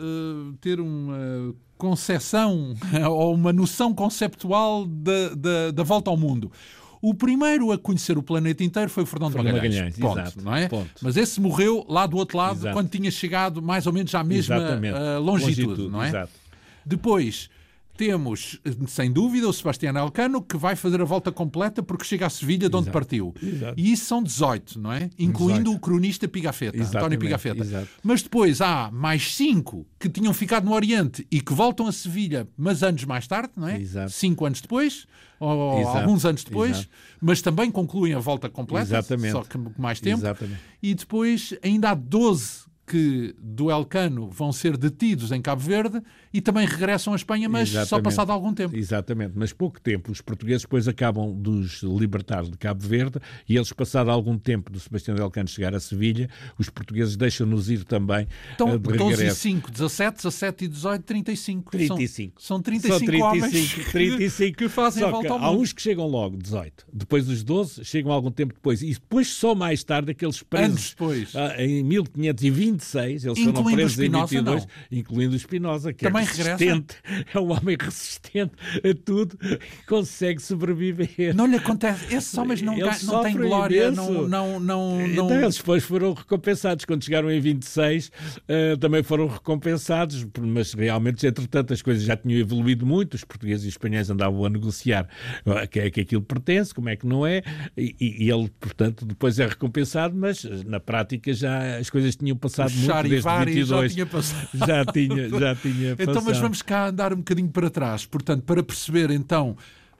ter uma concepção ou uma noção conceptual da volta ao mundo. O primeiro a conhecer o planeta inteiro foi o Fernão de Magalhães. Ponto, exato, não é? Ponto. Mas esse morreu lá do outro lado, exato, quando tinha chegado mais ou menos à mesma longitude, não é? Exato. Depois temos, sem dúvida, o Sebastião Elcano, que vai fazer a volta completa porque chega a Sevilha, de onde partiu. Exato. E isso são 18, não é? Incluindo 18. O cronista Pigafetta, António Pigafetta. Exato. Mas depois há mais 5 que tinham ficado no Oriente e que voltam a Sevilha, mas anos mais tarde, não é? Exato. 5 anos depois, ou alguns anos depois, mas também concluem a volta completa, exatamente, só que mais tempo. Exatamente. E depois ainda há 12 que do Elcano vão ser detidos em Cabo Verde e também regressam à Espanha, mas só passado algum tempo. Exatamente, mas pouco tempo. Os portugueses depois acabam de os libertar de Cabo Verde e eles, passado algum tempo do Sebastião Elcano chegar a Sevilha, os portugueses deixam-nos ir também então, de regresso. 12 e 5, 17, 17 e 18, 35. 35. São 35 homens 35 que fazem a volta ao mundo. Há uns que chegam logo, 18. Depois os 12 chegam algum tempo depois. E depois só mais tarde aqueles presos. Anos depois. Em 1526, eles foram presos em 22, incluindo o Spinoza, que também é resistente, é um homem resistente a tudo e consegue sobreviver. Não lhe acontece, esses homens não têm glória, Então, eles depois foram recompensados, quando chegaram em 26, também foram recompensados, mas realmente, entretanto, as coisas já tinham evoluído muito, os portugueses e os espanhóis andavam a negociar que é que aquilo pertence, como é que não é, e ele, portanto, depois é recompensado, mas na prática já as coisas tinham passado muito desde 22. Já tinha passado. Então, mas vamos cá andar um bocadinho para trás. Portanto, para perceber, então,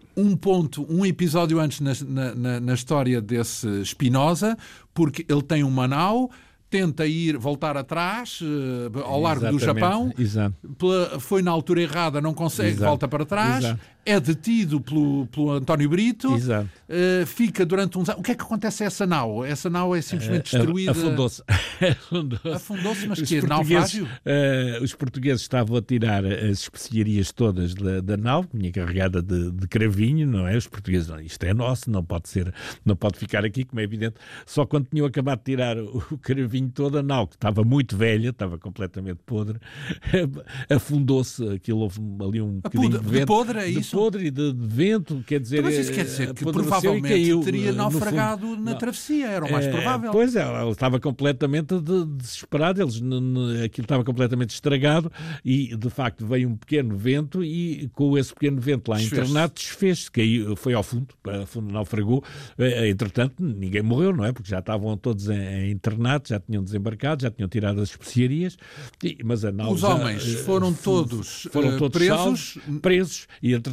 um episódio antes na história desse Spinoza, porque ele tem uma nau, tenta voltar atrás, ao largo do Japão. Exato. Foi na altura errada, não consegue, exato, volta para trás. Exato. É detido pelo António Brito. Exato. Fica durante uns anos. O que é que acontece a essa nau? Essa nau é simplesmente destruída. Afundou-se. Afundou-se, mas que naufrágio? Os portugueses estavam a tirar as especiarias todas da nau, vinha carregada de cravinho, não é? Os portugueses, não, isto é nosso, não pode ficar aqui, como é evidente. Só quando tinham acabado de tirar o cravinho todo, a nau, que estava muito velha, estava completamente podre, afundou-se. Aquilo, houve ali um bocadinho de vento. Podre, é isso? De podre e de vento, quer dizer... Mas isso quer dizer que provavelmente teria naufragado na travessia, era o mais provável. Pois é, ele estava completamente desesperado, aquilo estava completamente estragado e, de facto, veio um pequeno vento e, com esse pequeno vento lá internado, desfez-se, caiu, foi ao fundo, naufragou. Entretanto, ninguém morreu, não é? Porque já estavam todos internados, já tinham desembarcado, já tinham tirado as mas a nau... Os homens foram todos presos e, entretanto,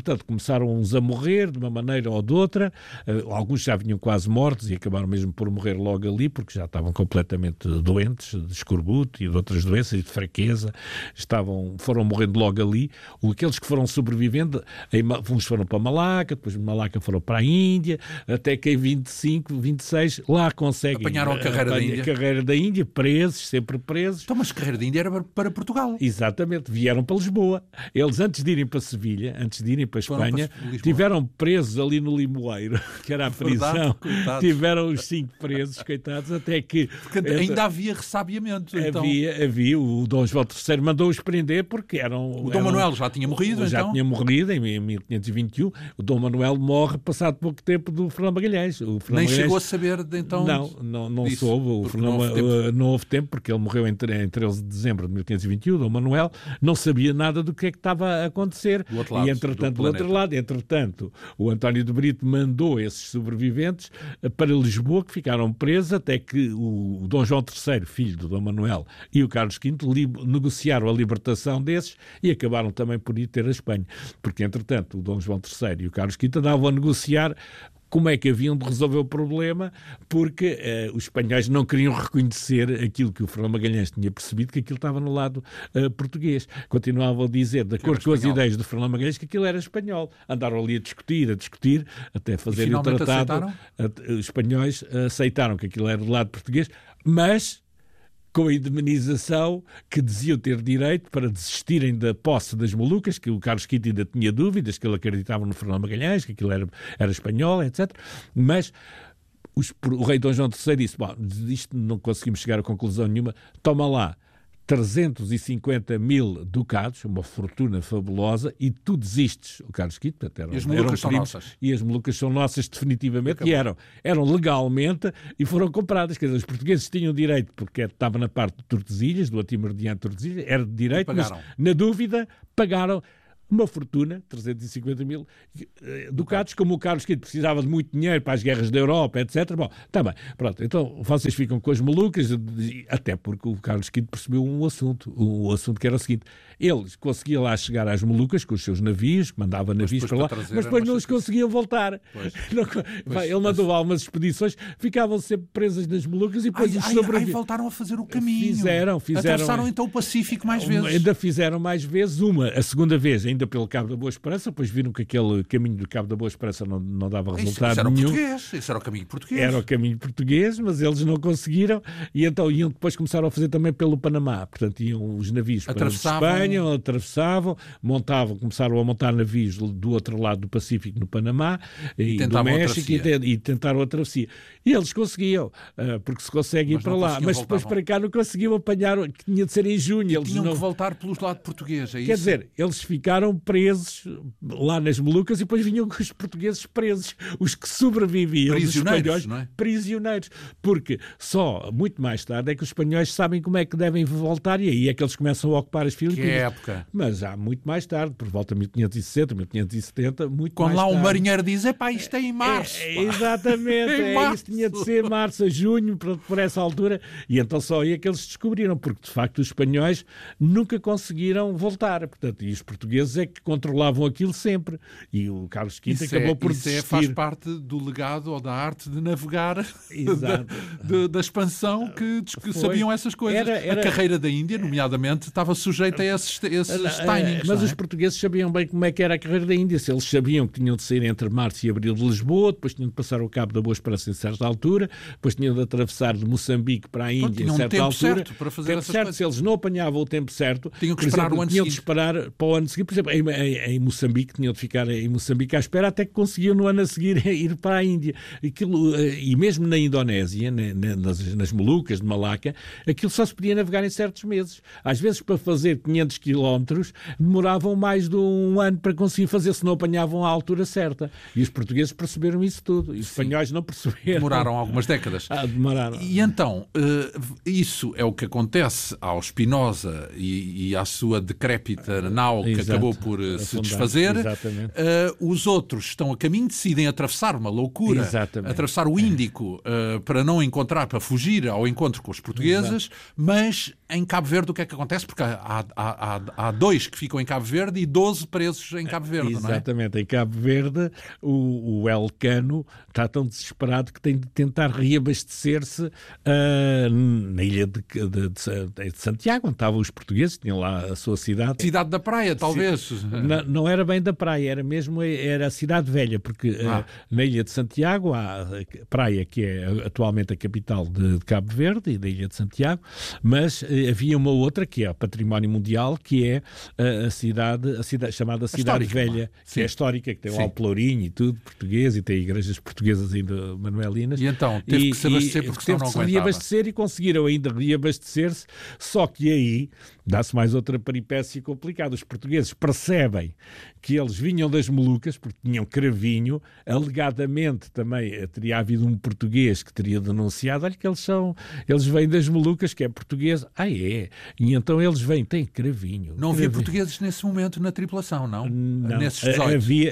entretanto, começaram uns a morrer de uma maneira ou de outra. Alguns já vinham quase mortos e acabaram mesmo por morrer logo ali, porque já estavam completamente doentes, de escorbuto e de outras doenças e de fraqueza. Foram morrendo logo ali. Aqueles que foram sobrevivendo, uns foram para Malaca, depois de Malaca foram para a Índia, até que em 25, 26, lá conseguem... Apanharam a carreira da Índia. Presos, sempre presos. Então, mas a carreira da Índia era para Portugal. Exatamente, vieram para Lisboa. Eles, antes de irem para Sevilha, antes de irem para Espanha, tiveram presos ali no Limoeiro, que era a prisão. Verdade, tiveram os 5 presos, coitados, até que... Porque ainda havia ressabiamento. Então. Havia. O Dom João III mandou-os prender porque O Dom Manuel já tinha morrido, já tinha morrido em 1521. O Dom Manuel morre passado pouco tempo do Fernão Magalhães. Nem chegou a saber de então... Não soube. Não houve tempo, porque ele morreu em 13 de dezembro de 1521, o Dom Manuel não sabia nada do que é que estava a acontecer. Do outro lado, e, entretanto, o António de Brito mandou esses sobreviventes para Lisboa, que ficaram presos, até que o Dom João III, filho do Dom Manuel, e o Carlos V negociaram a libertação desses e acabaram também por ir ter a Espanha. Porque, entretanto, o Dom João III e o Carlos V andavam a negociar como é que haviam de resolver o problema, porque os espanhóis não queriam reconhecer aquilo que o Fernão Magalhães tinha percebido, que aquilo estava no lado português. Continuavam a dizer, de acordo com as ideias do Fernão Magalhães, que aquilo era espanhol. Andaram ali a discutir, até fazerem o tratado. Os espanhóis aceitaram que aquilo era do lado português, mas com a indemnização que diziam ter direito para desistirem da posse das Molucas, que o Carlos V ainda tinha dúvidas, que ele acreditava no Fernão Magalhães, que aquilo era espanhol, etc. Mas o rei Dom João III disse, isto não conseguimos chegar a conclusão nenhuma, toma lá 350 mil ducados, uma fortuna fabulosa, e tu desistes. O Carlos V, portanto, e as Molucas são nossas. E as Molucas são nossas definitivamente, e eram legalmente, e foram compradas. Quer dizer, os portugueses tinham direito, porque estava na parte de Tordesilhas, do Antimeridiano de Tordesilhas, era de direito, mas na dúvida pagaram uma fortuna, 350 mil ducados, como o Carlos V precisava de muito dinheiro para as guerras da Europa, etc. Bom, está bem, pronto, então vocês ficam com as Molucas, até porque o Carlos V percebeu um assunto que era o seguinte: eles conseguiam lá chegar às Molucas com os seus navios, mandava navios para lá, mas depois não os conseguiam voltar. Ele mandou algumas expedições, ficavam sempre presas nas Molucas e depois voltaram a fazer o caminho. Fizeram. Atravessaram então o Pacífico mais vezes. Ainda fizeram mais vezes, a segunda vez ainda pelo Cabo da Boa Esperança, depois viram que aquele caminho do Cabo da Boa Esperança não dava resultado nenhum. Isso era o caminho português. Era o caminho português, mas eles não conseguiram, e então depois começaram a fazer também pelo Panamá. Portanto, iam os navios para Espanha, atravessavam, começaram a montar navios do outro lado do Pacífico, no Panamá, e do México, e tentaram a travessia. E eles conseguiam, porque se consegue ir para lá, mas depois para cá não conseguiam apanhar, que tinha de ser em junho. Eles tinham que voltar pelos lados portugueses, é isso? Quer dizer, eles ficaram presos lá nas Molucas e depois vinham com os portugueses presos, os que sobreviviam, prisioneiros, os espanhóis, não é? Prisioneiros, porque só muito mais tarde é que os espanhóis sabem como é que devem voltar, e aí é que eles começam a ocupar as Filipinas. Que época? Mas há muito mais tarde, por volta de 1560, 1570, muito quando mais lá tarde. O marinheiro diz, isto é em março. Exatamente, isso tinha de ser março a junho, por essa altura, e então só aí é que eles descobriram, porque de facto os espanhóis nunca conseguiram voltar, portanto, e os portugueses é que controlavam aquilo sempre, e o Carlos V acabou por desistir. Faz parte do legado ou da arte de navegar da expansão que sabiam essas coisas. A carreira da Índia, nomeadamente, estava sujeita a esses timings. Mas os portugueses sabiam bem como é que era a carreira da Índia. Se eles sabiam que tinham de sair entre março e abril de Lisboa, depois tinham de passar o Cabo da Boa Esperança em certa altura, depois tinham de atravessar de Moçambique para a Índia em certa altura. Certo para fazer essas coisas. Se eles não apanhavam o tempo certo, tinham que esperar o ano seguinte. Tinham de esperar para o ano seguinte. Por exemplo, em Moçambique, tinham de ficar em Moçambique à espera até que conseguiam no ano a seguir ir para a Índia. E mesmo na Indonésia, nas Molucas, de Malaca, aquilo só se podia navegar em certos meses. Às vezes, para fazer 500 quilómetros, demoravam mais de um ano para conseguir fazer, se não apanhavam à altura certa. E os portugueses perceberam isso tudo. E os espanhóis não perceberam. Demoraram algumas décadas. Demoraram. E então, isso é o que acontece ao Spinoza e à sua decrépita nau que acabou por se desfazer. Os outros estão a caminho, decidem atravessar uma loucura, atravessar o Índico para não encontrar, para fugir ao encontro com os portugueses, mas em Cabo Verde o que é que acontece? Porque há 2 que ficam em Cabo Verde e 12 presos em Cabo Verde, não é? Exatamente. Em Cabo Verde, o Elcano está tão desesperado que tem de tentar reabastecer-se na ilha de Santiago, onde estavam os portugueses, tinham lá a sua cidade. Cidade da Praia, talvez. Não era bem da praia, era a cidade velha, porque na ilha de Santiago há a praia, que é atualmente a capital de Cabo Verde e da ilha de Santiago, mas havia uma outra que é o Património Mundial, que é a cidade chamada Cidade Velha, que é histórica, que tem lá o Pelourinho e tudo, português, e tem igrejas portuguesas ainda manuelinas. E então, teve que se abastecer porque senão não aguentava. Teve que se reabastecer e conseguiram ainda reabastecer-se, só que aí dá-se mais outra peripécia complicada. Os portugueses percebem que eles vinham das Molucas, porque tinham cravinho, alegadamente também teria havido um português que teria denunciado, olha que eles vêm das Molucas, que é português. É. E então eles vêm, têm cravinho. Não havia portugueses nesse momento na tripulação, não? Nesses 18. Havia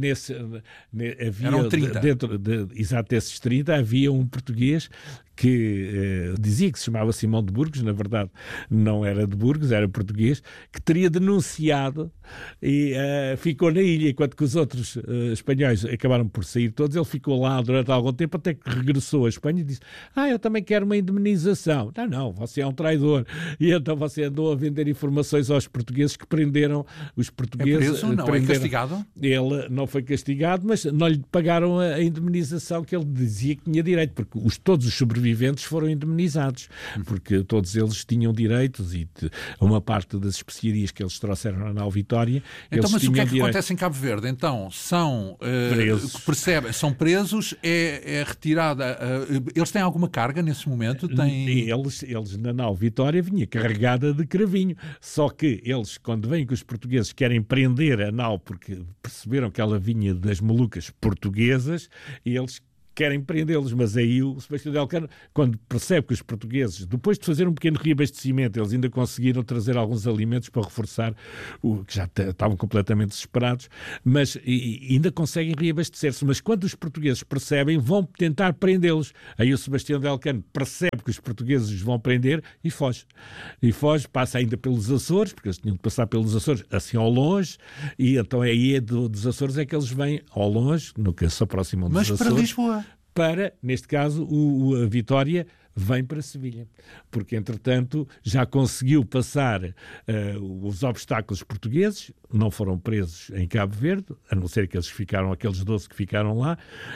eram 30. Exato, desses 30, havia um português que dizia que se chamava Simão de Burgos, na verdade não era de Burgos, era português, que teria denunciado e ficou na ilha, enquanto que os outros espanhóis acabaram por sair todos. Ele ficou lá durante algum tempo, até que regressou à Espanha e disse: eu também quero uma indemnização. Não, você é um traidor. E então você andou a vender informações aos portugueses que prenderam os portugueses. É preso? Não é castigado? Ele não foi castigado, mas não lhe pagaram a indemnização que ele dizia que tinha direito, porque todos os sobreviventes foram indemnizados, porque todos eles tinham direitos e uma parte das especiarias que eles trouxeram na nau Vitória. Então, mas o que é que acontece em Cabo Verde? Então, são presos. São presos, é retirada. Eles têm alguma carga nesse momento? Eles na nau Vitória vinha carregada de cravinho. Só que eles, quando vêm que os portugueses querem prender a nau porque perceberam que ela vinha das Molucas portuguesas, e eles querem prendê-los, mas aí o Sebastião de Elcano, quando percebe que os portugueses, depois de fazer um pequeno reabastecimento, eles ainda conseguiram trazer alguns alimentos para reforçar que já estavam completamente desesperados, mas ainda conseguem reabastecer-se, mas quando os portugueses percebem, vão tentar prendê-los. Aí o Sebastião de Elcano percebe que os portugueses os vão prender e foge. Passa ainda pelos Açores, porque eles tinham de passar pelos Açores assim ao longe, e então aí dos Açores é que eles vêm ao longe, nunca se aproximam dos Açores. Mas para Lisboa? Neste caso, a Vitória vem para Sevilha, porque entretanto já conseguiu passar os obstáculos portugueses, não foram presos em Cabo Verde, a não ser que aqueles 12 que ficaram lá,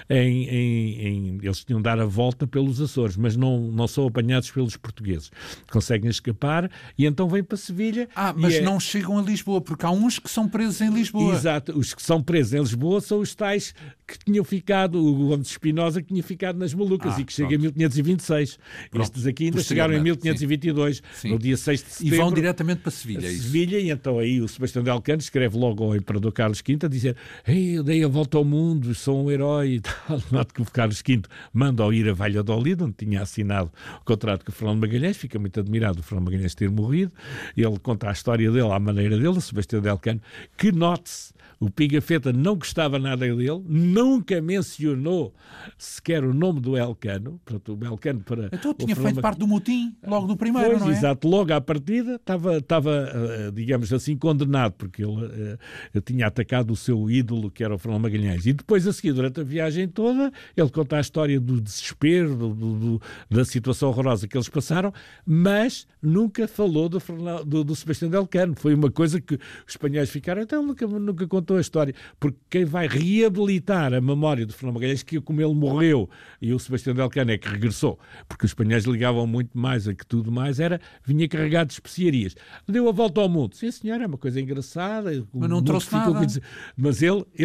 eles tinham de dar a volta pelos Açores, mas não são apanhados pelos portugueses. Conseguem escapar e então vêm para Sevilha. Mas não chegam a Lisboa, porque há uns que são presos em Lisboa. Exato, os que são presos em Lisboa são os tais que tinham ficado, o Gomes de Espinosa que tinha ficado nas Molucas e que chega em 1526. Pronto. Estes aqui ainda chegaram em 1522, no dia 6 de setembro. E vão diretamente para Sevilha. Sevilha, e então aí o Sebastião de Elcano escreve logo ao Imperador Carlos V a dizer: eu dei a volta ao mundo, sou um herói e tal. Note que o Carlos V manda-o ir a Valladolid, onde tinha assinado o contrato com o Fernando Magalhães, fica muito admirado o Fernando Magalhães ter morrido. Ele conta a história dele à maneira dele, o Sebastião de Elcano, que note-se, o Pigafetta não gostava nada dele, nunca mencionou sequer o nome do Elcano. Portanto, o Elcano para... Então tinha feito parte do motim, logo do primeiro, não é? Exato, logo à partida estava, digamos assim, condenado, porque ele tinha atacado o seu ídolo, que era o Fernando Magalhães. E depois, a seguir, durante a viagem toda, ele conta a história do desespero, da situação horrorosa que eles passaram, mas nunca falou do Sebastião de Elcano. Foi uma coisa que os espanhóis ficaram, então nunca contou a história, porque quem vai reabilitar a memória do Fernando Magalhães, que como ele morreu e o Sebastião de Elcano é que regressou, porque os espanhóis ligavam muito mais a que tudo mais, vinha carregado de especiarias. Deu a volta ao mundo. Sim, senhor, é uma coisa engraçada. Mas não trouxe nada. Mas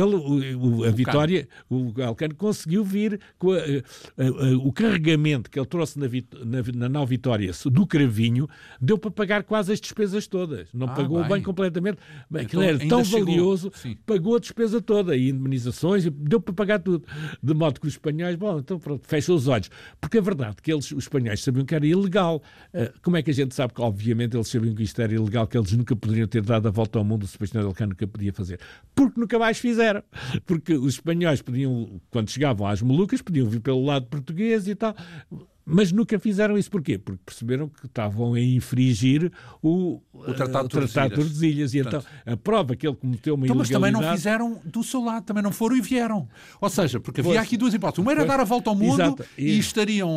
a Vitória, o Elcano conseguiu vir com o carregamento que ele trouxe na nau Vitória do cravinho, deu para pagar quase as despesas todas. Não pagou bem completamente. Aquilo era tão valioso, pagou a despesa toda e indemnizações, deu para pagar tudo. De modo que os espanhóis, então pronto, fecham os olhos. Porque a verdade é que os espanhóis sabiam que era ilegal. Como é que a gente sabe que, obviamente, eles sabiam que isto era ilegal, que eles nunca poderiam ter dado a volta ao mundo, o Sebastião de Elcano nunca podia fazer? Porque nunca mais fizeram. Porque os espanhóis podiam, quando chegavam às Molucas, podiam vir pelo lado português e tal, Mas nunca fizeram isso. Porquê? Porque perceberam que estavam a infringir o Tratado de Tordesilhas. E então a prova que ele cometeu uma ilegalidade... Mas também não fizeram do seu lado, também não foram e vieram. Ou seja, porque havia aqui duas hipóteses. Uma era dar a volta ao mundo e estariam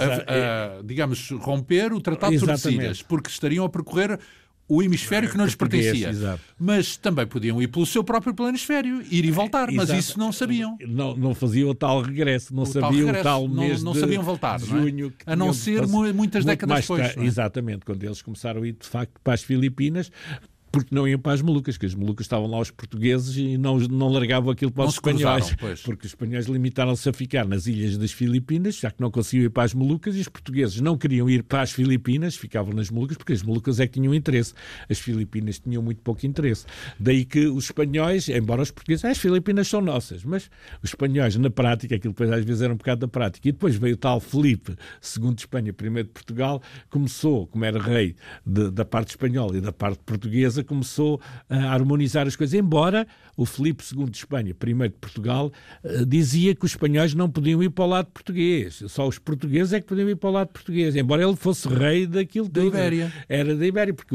digamos, romper o Tratado de Tordesilhas, porque estariam a percorrer o hemisfério que não lhes pertencia. Exato. Mas também podiam ir pelo seu próprio planisfério, ir e voltar, mas isso não sabiam. Não faziam o tal regresso, não sabiam o tal mês não sabiam voltar, de junho. A não ser muitas décadas depois. Exatamente, quando eles começaram a ir, de facto, para as Filipinas, porque não iam para as Molucas, que as Molucas estavam lá os portugueses e não largavam aquilo para os espanhóis, porque os espanhóis limitaram-se a ficar nas ilhas das Filipinas, já que não conseguiam ir para as Molucas, e os portugueses não queriam ir para as Filipinas, ficavam nas Molucas, porque as Molucas é que tinham interesse. As Filipinas tinham muito pouco interesse. Daí que os espanhóis, embora os portugueses, as Filipinas são nossas, mas os espanhóis, na prática, aquilo depois às vezes era um bocado da prática, e depois veio o tal Filipe II de Espanha, primeiro de Portugal, começou, como era rei da parte espanhola e da parte portuguesa, começou a harmonizar as coisas, embora o Filipe II de Espanha, primeiro de Portugal, dizia que os espanhóis não podiam ir para o lado português, só os portugueses é que podiam ir para o lado português, embora ele fosse rei daquilo da Ibéria. Era da Ibéria, porque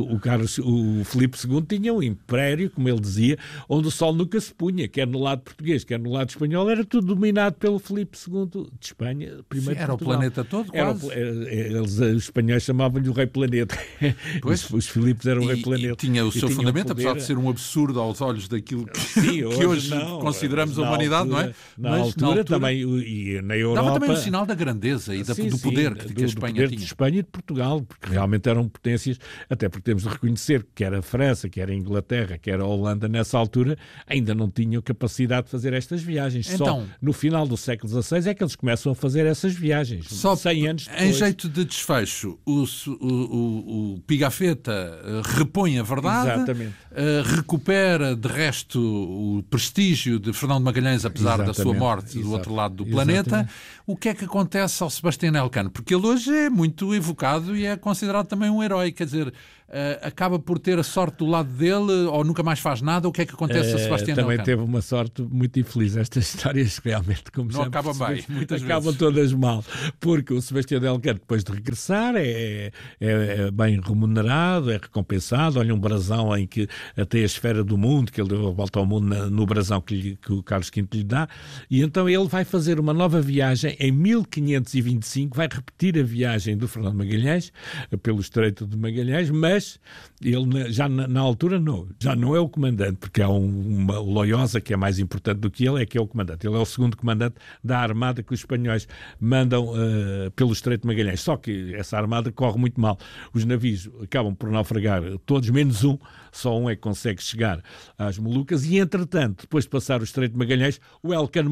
o Filipe II tinha um império, como ele dizia, onde o sol nunca se punha, quer no lado português, quer no lado espanhol, era tudo dominado pelo Filipe II de Espanha, primeiro de Portugal. Era o planeta todo, quase. Os espanhóis chamavam-lhe o rei planeta. Os Filipes eram o rei planeta. E tinha o seu fundamento, apesar de ser um absurdo aos olhos daquilo que hoje consideramos a humanidade, não é? Na altura também, e na Europa... Dava também um sinal da grandeza e do poder que a Espanha tinha. De Espanha e de Portugal, porque realmente eram potências, até porque temos de reconhecer que quer a França, quer a Inglaterra, quer a Holanda, nessa altura, ainda não tinham capacidade de fazer estas viagens. Só no final do século XVI é que eles começam a fazer essas viagens. Só 100 anos depois. Em jeito de desfecho, o Pigafetta repõe a verdade, recupera de resto o prestígio de Fernando Magalhães, apesar da sua morte do outro lado do planeta. O que é que acontece ao Sebastião Elcano? Porque ele hoje é muito evocado e é considerado também um herói, quer dizer, acaba por ter a sorte do lado dele ou nunca mais faz nada. O que é que acontece a Sebastião Elcano? Também teve uma sorte muito infeliz. Estas histórias realmente, como não acabam bem, muitas acabam vezes. Todas mal, porque o Sebastião Elcano, depois de regressar, é bem remunerado, é recompensado. Olha, um brasão em que até a esfera do mundo, que ele deu a volta ao mundo no brasão que o Carlos V lhe dá, e então ele vai fazer uma nova viagem em 1525, vai repetir a viagem do Fernando Magalhães pelo Estreito de Magalhães, mas ele já na altura já não é o comandante, porque há uma Loiosa que é mais importante do que ele, é o comandante. Ele é o segundo comandante da armada que os espanhóis mandam pelo Estreito de Magalhães. Só que essa armada corre muito mal. Os navios acabam por naufragar todos, menos um. Só um é que consegue chegar às Molucas e, entretanto, depois de passar o Estreito de Magalhães, o Elcano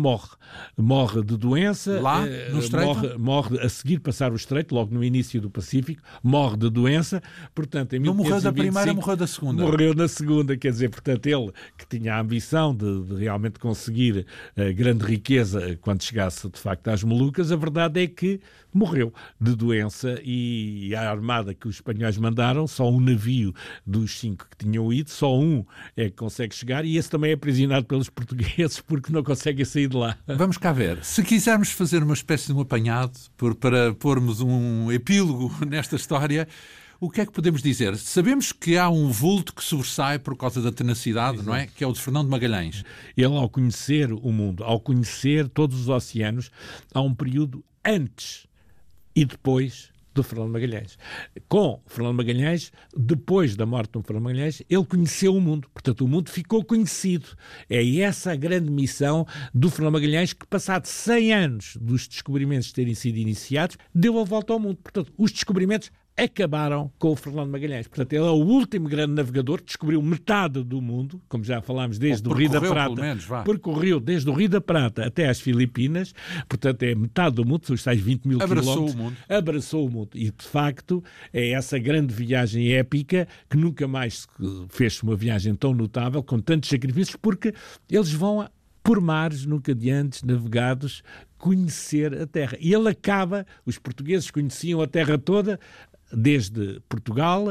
morre de doença. Lá, no Estreito? Morre a seguir passar o Estreito, logo no início do Pacífico, morre de doença. Portanto, em 1525, não morreu da primeira, morreu da segunda. Morreu na segunda, quer dizer, portanto, ele que tinha a ambição de realmente conseguir grande riqueza quando chegasse, de facto, às Molucas, a verdade é que morreu de doença e a armada que os espanhóis mandaram, só um navio dos 5 que tinham ido, só um é que consegue chegar e esse também é aprisionado pelos portugueses porque não conseguem sair de lá. Vamos cá ver. Se quisermos fazer uma espécie de um apanhado para pormos um epílogo nesta história, o que é que podemos dizer? Sabemos que há um vulto que sobressai por causa da tenacidade, não é? Que é o de Fernando Magalhães. Ele, ao conhecer o mundo, ao conhecer todos os oceanos, há um período antes e depois do Fernando Magalhães. Com Fernando Magalhães, depois da morte do Fernando Magalhães, ele conheceu o mundo. Portanto, o mundo ficou conhecido. É essa a grande missão do Fernando Magalhães, que, passado 100 anos dos descobrimentos terem sido iniciados, deu a volta ao mundo. Portanto, os descobrimentos acabaram com o Fernando Magalhães. Portanto, ele é o último grande navegador, descobriu metade do mundo, como já falámos, desde o Rio da Prata. Percorreu desde o Rio da Prata até às Filipinas, portanto, é metade do mundo, são os tais 20 mil quilómetros. Abraçou o mundo. E, de facto, é essa grande viagem épica que nunca mais fez uma viagem tão notável, com tantos sacrifícios, porque eles vão por mares nunca de antes navegados, conhecer a terra. E ele acaba, os portugueses conheciam a terra toda, desde Portugal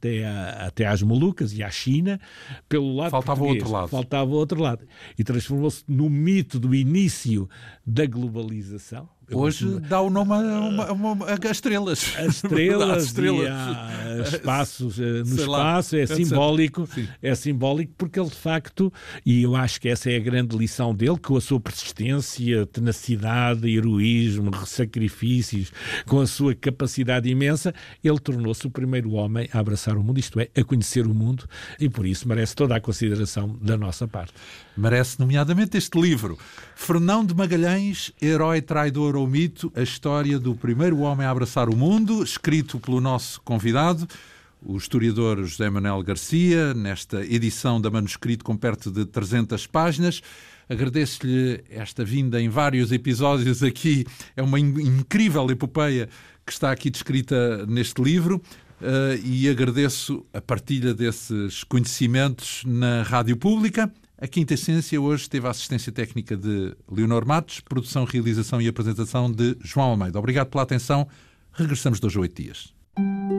até às Molucas e à China, pelo lado português. Faltava o outro lado. E transformou-se no mito do início da globalização. Hoje dá o nome a estrelas. As estrelas e a espaços no espaço, é simbólico. É simbólico porque ele, de facto, e eu acho que essa é a grande lição dele, com a sua persistência, tenacidade, heroísmo, sacrifícios, com a sua capacidade imensa, ele tornou-se o primeiro homem a abraçar o mundo, isto é, a conhecer o mundo, e por isso merece toda a consideração da nossa parte. Merece, nomeadamente, este livro. Fernão de Magalhães, Herói, Traidor ou Mito, a história do primeiro homem a abraçar o mundo, escrito pelo nosso convidado, o historiador José Manuel Garcia, nesta edição da Manuscrito com perto de 300 páginas. Agradeço-lhe esta vinda em vários episódios aqui. É uma incrível epopeia que está aqui descrita neste livro. E agradeço a partilha desses conhecimentos na Rádio Pública. A Quinta Essência hoje teve a assistência técnica de Leonor Matos, produção, realização e apresentação de João Almeida. Obrigado pela atenção. Regressamos de hoje a 8 dias.